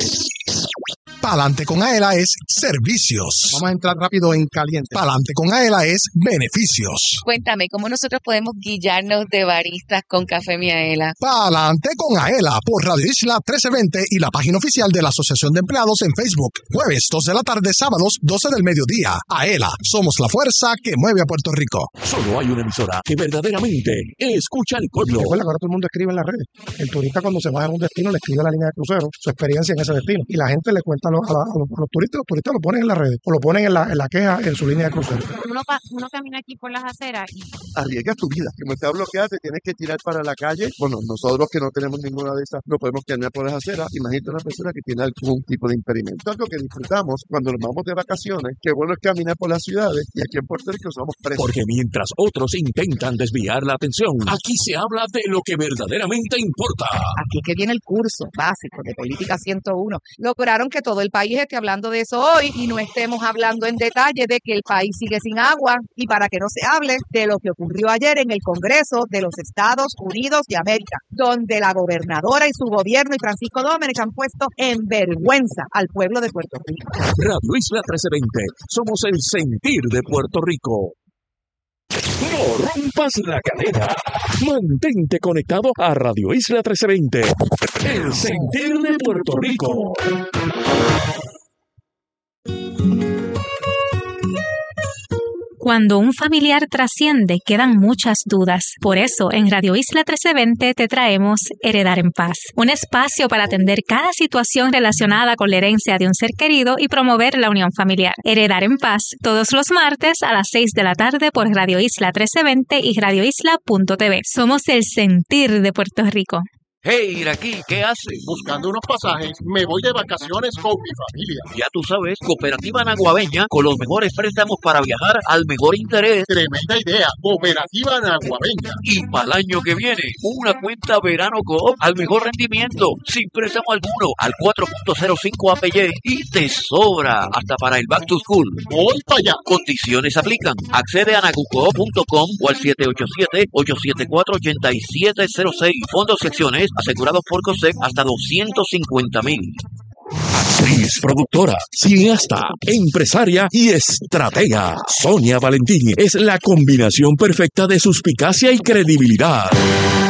Pa'lante con Aela es servicios. Vamos a entrar rápido en caliente. Pa'lante con Aela es beneficios. Cuéntame, ¿cómo nosotros podemos guillarnos de baristas con Café Miaela? Pa'lante con Aela por Radio Isla trece veinte y la página oficial de la Asociación de Empleados en Facebook. Jueves dos de la tarde, sábados doce del mediodía. Aela, somos la fuerza que mueve a Puerto Rico. Solo hay una emisora que verdaderamente escucha al pueblo. Recuerda que ahora todo el mundo escribe en las redes. El turista cuando se va a un destino le escribe a la línea de crucero su experiencia en ese destino. Y la gente le cuenta a los, a la- a los- a los turistas, los turistas lo ponen en las redes o lo ponen en la, en la queja en su línea de crucero. Uno, pa- uno camina aquí por las aceras y Arriesgas tu vida. Como está bloqueada, te tienes que tirar para la calle. Bueno, nosotros que no tenemos ninguna de esas, no podemos caminar por las aceras. Imagínate una persona que tiene algún tipo de impedimento. Algo que disfrutamos cuando nos vamos de vacaciones. Qué bueno es caminar por las ciudades y aquí en Puerto Rico somos presos. Porque mientras otros intentan desviar la atención, aquí se habla de lo que verdaderamente importa. Aquí es que viene el curso básico de Política ciento uno. Lograron que todo el país esté hablando de eso hoy y no estemos hablando en detalle de que el país sigue sin agua y para que no se hable de lo que ocurrió ayer en el Congreso de los Estados Unidos de América, donde la gobernadora y su gobierno y Francisco Domenech han puesto en vergüenza al pueblo de Puerto Rico. Radio Isla trece veinte. Somos el sentir de Puerto Rico. No rompas la cadena. Mantente conectado a Radio Isla trece veinte. El sentir de Puerto Rico. Cuando un familiar trasciende, quedan muchas dudas. Por eso, en Radio Isla trece veinte te traemos Heredar en Paz, un espacio para atender cada situación relacionada con la herencia de un ser querido y promover la unión familiar. Heredar en Paz, todos los martes a las seis de la tarde por Radio Isla trece veinte y radio isla punto t v. Somos el sentir de Puerto Rico. Hey, Iraquí, ¿qué haces? Buscando unos pasajes, me voy de vacaciones con mi familia. Ya tú sabes, Cooperativa Naguabeña, con los mejores préstamos para viajar al mejor interés. Tremenda idea, Cooperativa Naguabeña. Y para el año que viene, una cuenta Verano Coop al mejor rendimiento, sin préstamo alguno, al cuatro punto cero cinco A P Y y te sobra hasta para el Back to School. Voy para allá. Condiciones aplican. Accede a nagucoop punto com o al siete ocho siete, ocho siete cuatro, ocho siete cero seis. Fondos y acciones asegurados por COSEC hasta doscientos cincuenta mil. Actriz, productora, cineasta, empresaria y estratega. Sonia Valentín es la combinación perfecta de suspicacia y credibilidad.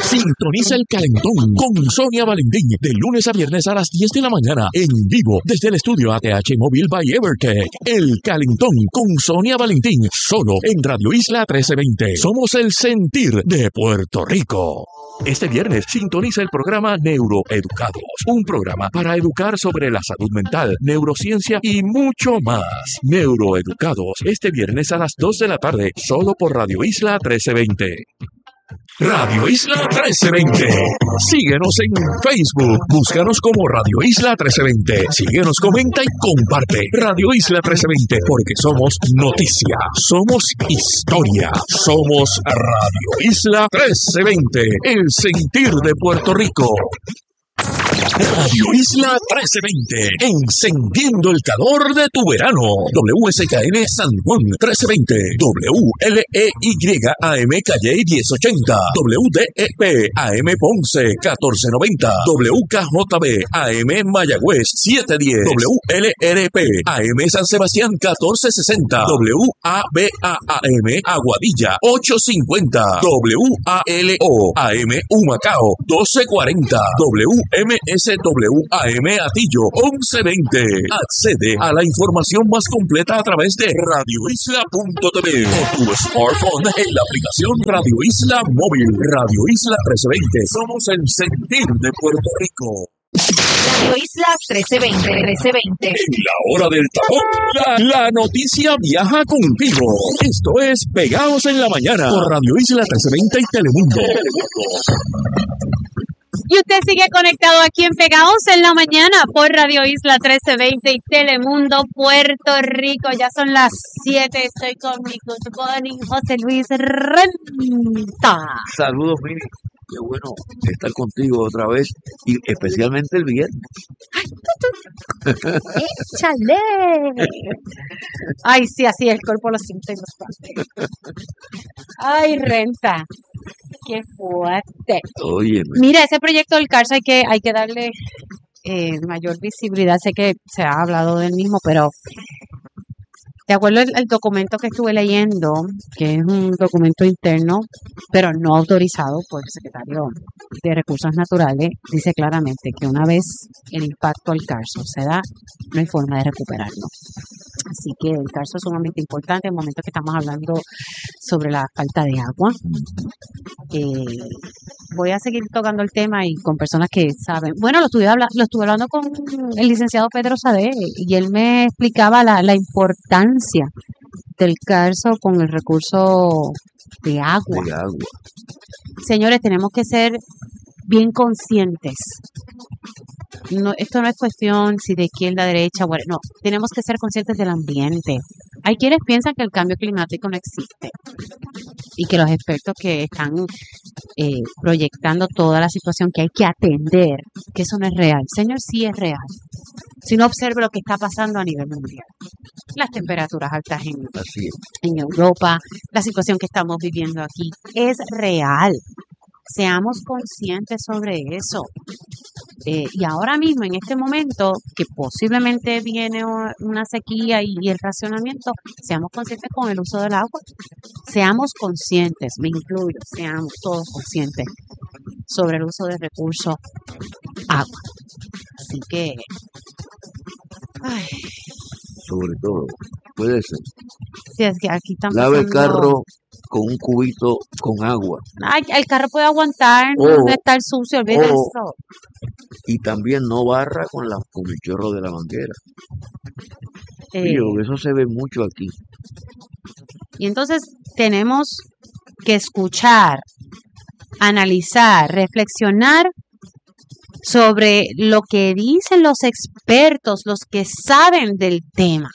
Sintoniza el Calentón con Sonia Valentín de lunes a viernes a las diez de la mañana en vivo desde el estudio A T H Móvil by Evertech. El Calentón con Sonia Valentín solo en Radio Isla trece veinte. Somos el sentir de Puerto Rico. Este viernes sintoniza el programa Neuroeducados, un programa para educar sobre la salud mental, neurociencia y mucho más. Neuroeducados, este viernes a las dos de la tarde, solo por Radio Isla trece veinte. Radio Isla trece veinte. Síguenos en Facebook. Búscanos como Radio Isla trece veinte. Síguenos, comenta y comparte. Radio Isla trece veinte, porque somos noticia, somos historia, somos Radio Isla trece veinte, el sentir de Puerto Rico. Radio Isla trece veinte, encendiendo el calor de tu verano. W S K N San Juan trece veinte, W L E Y A M Calle diez ochenta, W D E P A M Ponce catorce noventa, W K J B A M Mayagüez siete diez, W L R P A M San Sebastián catorce sesenta, W A B A A M Aguadilla ocho cincuenta, W A L O A M Humacao doce cuarenta, W M S W A M Atillo once veinte. Accede a la información más completa a través de radio isla punto t v o tu smartphone en la aplicación Radio Isla Móvil. Radio Isla trece veinte. Somos el sentir de Puerto Rico. Radio Isla trece veinte, trece veinte. En la hora del tapón, la, la noticia viaja contigo. Esto es Pegados en la Mañana por Radio Isla trece veinte y Telemundo. Y usted sigue conectado aquí en Pegados en la Mañana por Radio Isla trece veinte y Telemundo Puerto Rico. Ya son las siete, estoy con mi good morning, José Luis Renta. Saludos, Mini. Qué bueno estar contigo otra vez y especialmente el viernes. ¡Échale! Ay, sí, así el cuerpo lo siente y lo sabe. Ay, Renta. Qué fuerte. Oye, mira, ese proyecto del CARS hay que, hay que darle eh, mayor visibilidad. Sé que se ha hablado del mismo, pero de acuerdo al, al documento que estuve leyendo, que es un documento interno, pero no autorizado por el secretario de Recursos Naturales, dice claramente que una vez el impacto al carso se da, no hay forma de recuperarlo. Así que el carso es sumamente importante en el momento que estamos hablando sobre la falta de agua. Eh, voy a seguir tocando el tema y con personas que saben. Bueno, lo estuve, habla, lo estuve hablando con el licenciado Pedro Sade y él me explicaba la, la importancia del carso con el recurso de agua. de agua. Señores, tenemos que ser bien conscientes. No, esto no es cuestión si de izquierda, derecha, bueno, no, tenemos que ser conscientes del ambiente. Hay quienes piensan que el cambio climático no existe y que los expertos que están eh, proyectando toda la situación que hay que atender, que eso no es real. Señor, sí es real. Si no, observe lo que está pasando a nivel mundial. Las temperaturas altas en, en Europa, la situación que estamos viviendo aquí, es real. Seamos conscientes sobre eso. Eh, y ahora mismo, en este momento, que posiblemente viene una sequía y, y el racionamiento, seamos conscientes con el uso del agua. Seamos conscientes, me incluyo, seamos todos conscientes sobre el uso del recurso agua. Así que, ay. Sobre todo, puede ser. Sí, es que aquí estamos Lave el pasando... carro con un cubito con agua. Ay, el carro puede aguantar, O- no estar sucio, olvídate o- eso. Y también no barra con, la, con el chorro de la manguera. Eh, Sí, porque eso se ve mucho aquí. y entonces tenemos que escuchar, analizar, reflexionar sobre lo que dicen los expertos, los que saben del tema.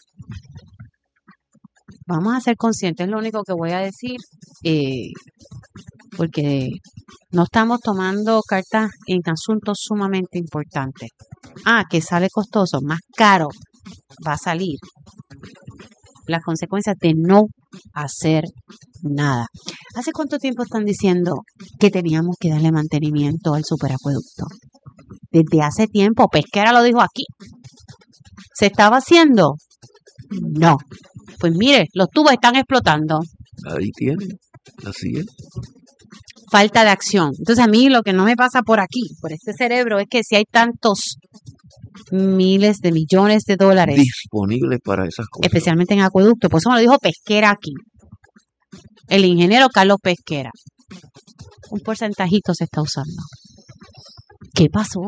Vamos a ser conscientes, es lo único que voy a decir, eh, porque no estamos tomando cartas en asuntos sumamente importantes. Ah, que sale costoso, más caro va a salir las consecuencias de no hacer nada. ¿Hace cuánto tiempo están diciendo que teníamos que darle mantenimiento al superacueducto? Desde hace tiempo. Pesquera lo dijo aquí. ¿Se estaba haciendo? No. Pues mire, los tubos están explotando. Ahí tiene. Así es. falta de acción. Entonces a mí lo que no me pasa por aquí, por este cerebro, es que si hay tantos miles de millones de dólares disponibles para esas cosas. especialmente en acueducto, pues eso me lo dijo Pesquera aquí, el ingeniero Carlos Pesquera. Un porcentajito se está usando. ¿Qué pasó?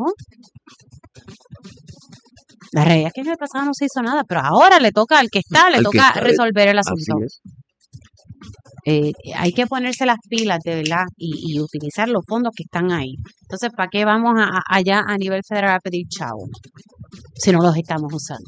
La realidad es que en el pasado no se hizo nada, pero ahora le toca al que está, le Al que toca está, resolver el así asunto. es. Eh, hay que ponerse las pilas de verdad y, y utilizar los fondos que están ahí. Entonces, ¿para qué vamos a- a- allá a nivel federal a pedir chavo si no los estamos usando?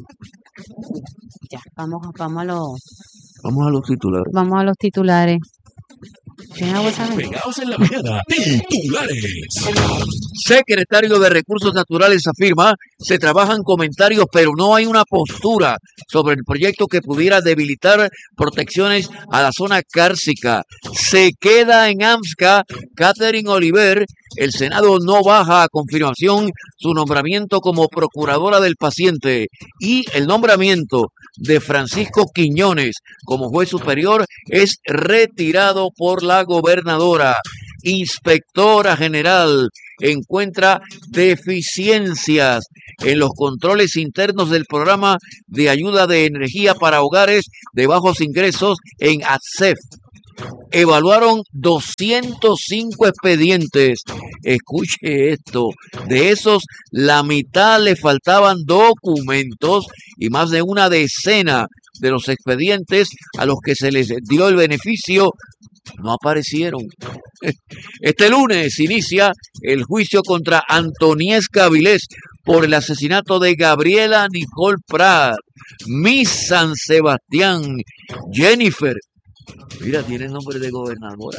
Ya, vamos, vamos a los, Vamos a los titulares. vamos a los titulares. ¿Tiene algo esa gente? Pegados en la mañana, titulares. Secretario de Recursos Naturales afirma, se trabajan comentarios, pero no hay una postura sobre el proyecto que pudiera debilitar protecciones a la zona cárcica. Se queda en AMSCA Catherine Oliver. El Senado no baja a confirmación su nombramiento como procuradora del paciente y el nombramiento de Francisco Quiñones como juez superior es retirado por la gobernadora. Inspectora General encuentra deficiencias en los controles internos del programa de ayuda de energía para hogares de bajos ingresos en A T S E F. Evaluaron doscientos cinco expedientes. Escuche esto. De esos, la mitad le faltaban documentos y más de una decena de los expedientes a los que se les dio el beneficio no aparecieron. Este lunes inicia el juicio contra Antoniesca Avilés por el asesinato de Gabriela Nicole Prat. Miss San Sebastián, Jennifer. Mira, tiene nombre de gobernadora.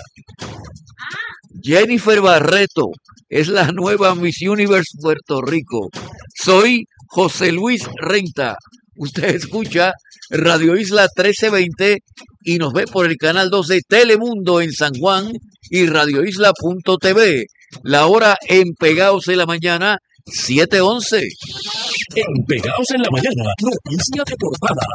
Jennifer Barreto es la nueva Miss Universe Puerto Rico. Soy José Luis Renta. Usted escucha Radio Isla trece veinte y nos ve por el canal dos de Telemundo en San Juan y radio isla punto t v. La hora en Pegados en la Mañana, siete once. En Pegados en la Mañana, noticia de portada.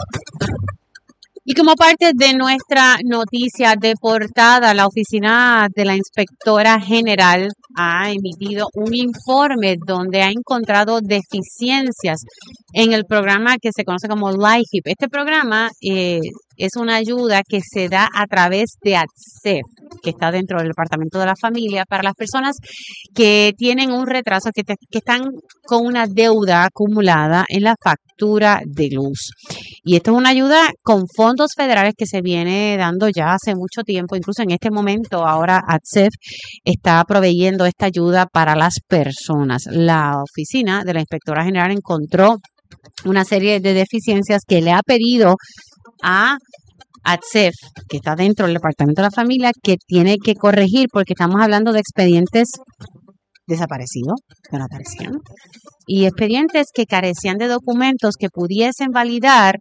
Y como parte de nuestra noticia de portada, la oficina de la inspectora general ha emitido un informe donde ha encontrado deficiencias en el programa que se conoce como LIHEAP. Este programa eh, es una ayuda que se da a través de A T S E F, que está dentro del Departamento de la Familia, para las personas que tienen un retraso, que, te- que están con una deuda acumulada en la factura de luz. Y esto es una ayuda con fondos federales que se viene dando ya hace mucho tiempo, incluso en este momento ahora A T S E F está proveyendo esta ayuda para las personas. La oficina de la inspectora general encontró una serie de deficiencias que le ha pedido a A T S E F, que está dentro del Departamento de la Familia, que tiene que corregir porque estamos hablando de expedientes desaparecidos, que no aparecían, y expedientes que carecían de documentos que pudiesen validar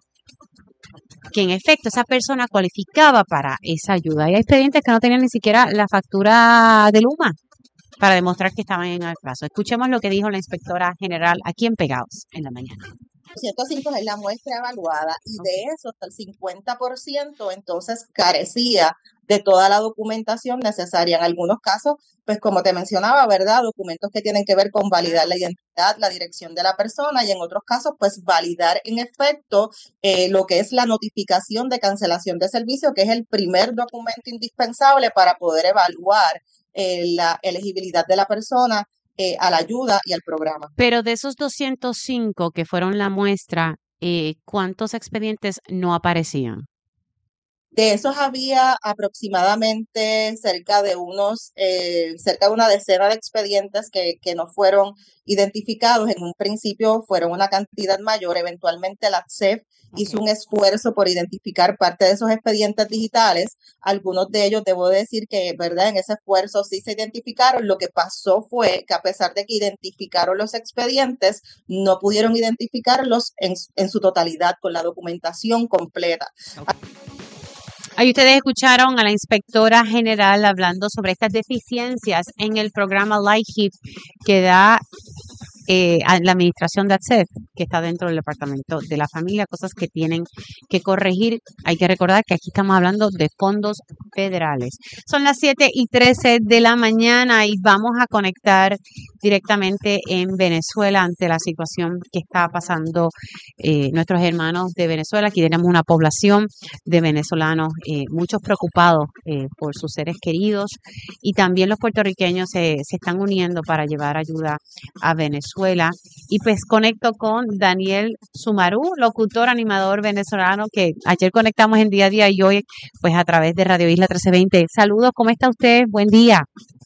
que en efecto esa persona cualificaba para esa ayuda. Hay expedientes que no tenían ni siquiera la factura de Luma para demostrar que estaban en el plazo. Escuchemos lo que dijo la inspectora general aquí en Pegados en la mañana. ciento cinco es la muestra evaluada y de eso hasta el cincuenta por ciento entonces carecía de toda la documentación necesaria. En algunos casos, pues como te mencionaba, ¿verdad? Documentos que tienen que ver con validar la identidad, la dirección de la persona y en otros casos, pues validar en efecto eh, lo que es la notificación de cancelación de servicio, que es el primer documento indispensable para poder evaluar eh, la elegibilidad de la persona eh, a la ayuda y al programa. Pero de esos doscientos cinco que fueron la muestra, eh, ¿cuántos expedientes no aparecían? De esos había aproximadamente cerca de unos, eh, cerca de una decena de expedientes que, que no fueron identificados. En un principio fueron una cantidad mayor. Eventualmente la A T S E F hizo un esfuerzo por identificar parte de esos expedientes digitales. Algunos de ellos, debo decir que, ¿verdad? En ese esfuerzo sí se identificaron. Lo que pasó fue que a pesar de que identificaron los expedientes, no pudieron identificarlos en, en su totalidad con la documentación completa. Ahí ustedes escucharon a la inspectora general hablando sobre estas deficiencias en el programa LIHEAP que da eh, a la administración de A C S E F, que está dentro del Departamento de la Familia, cosas que tienen que corregir. Hay que recordar que aquí estamos hablando de fondos federales. Son las siete y trece de la mañana y vamos a conectar directamente en Venezuela ante la situación que está pasando eh, nuestros hermanos de Venezuela. Aquí tenemos una población de venezolanos, eh, muchos preocupados eh, por sus seres queridos, y también los puertorriqueños se, se están uniendo para llevar ayuda a Venezuela. Y pues conecto con Daniel Sumarú, locutor, animador venezolano, que ayer conectamos en Día a Día y hoy pues a través de Radio Isla trece veinte. Saludos, ¿cómo está usted? Buen día.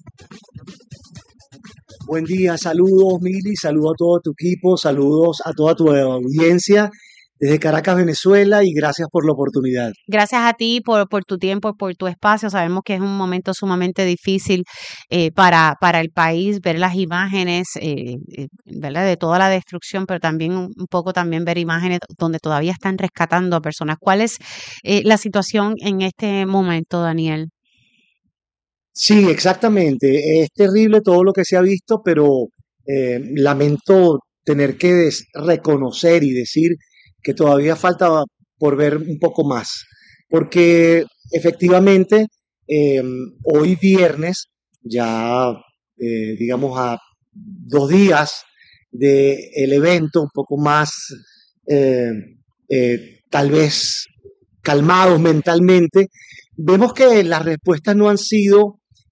Buen día, saludos Mili, saludos a todo tu equipo, saludos a toda tu audiencia desde Caracas, Venezuela, y gracias por la oportunidad. Gracias a ti por, por tu tiempo, por tu espacio. Sabemos que es un momento sumamente difícil eh, para, para el país, ver las imágenes, eh, eh, ¿verdad? De toda la destrucción, pero también un, un poco también ver imágenes donde todavía están rescatando a personas. ¿Cuál es eh, la situación en este momento, Daniel? Sí, exactamente. Es terrible todo lo que se ha visto, pero eh, lamento tener que des- reconocer y decir que todavía falta por ver un poco más, porque efectivamente eh, hoy viernes, ya eh, digamos a dos días del evento, un poco más eh, eh, tal vez calmados mentalmente, vemos que las respuestas no han sido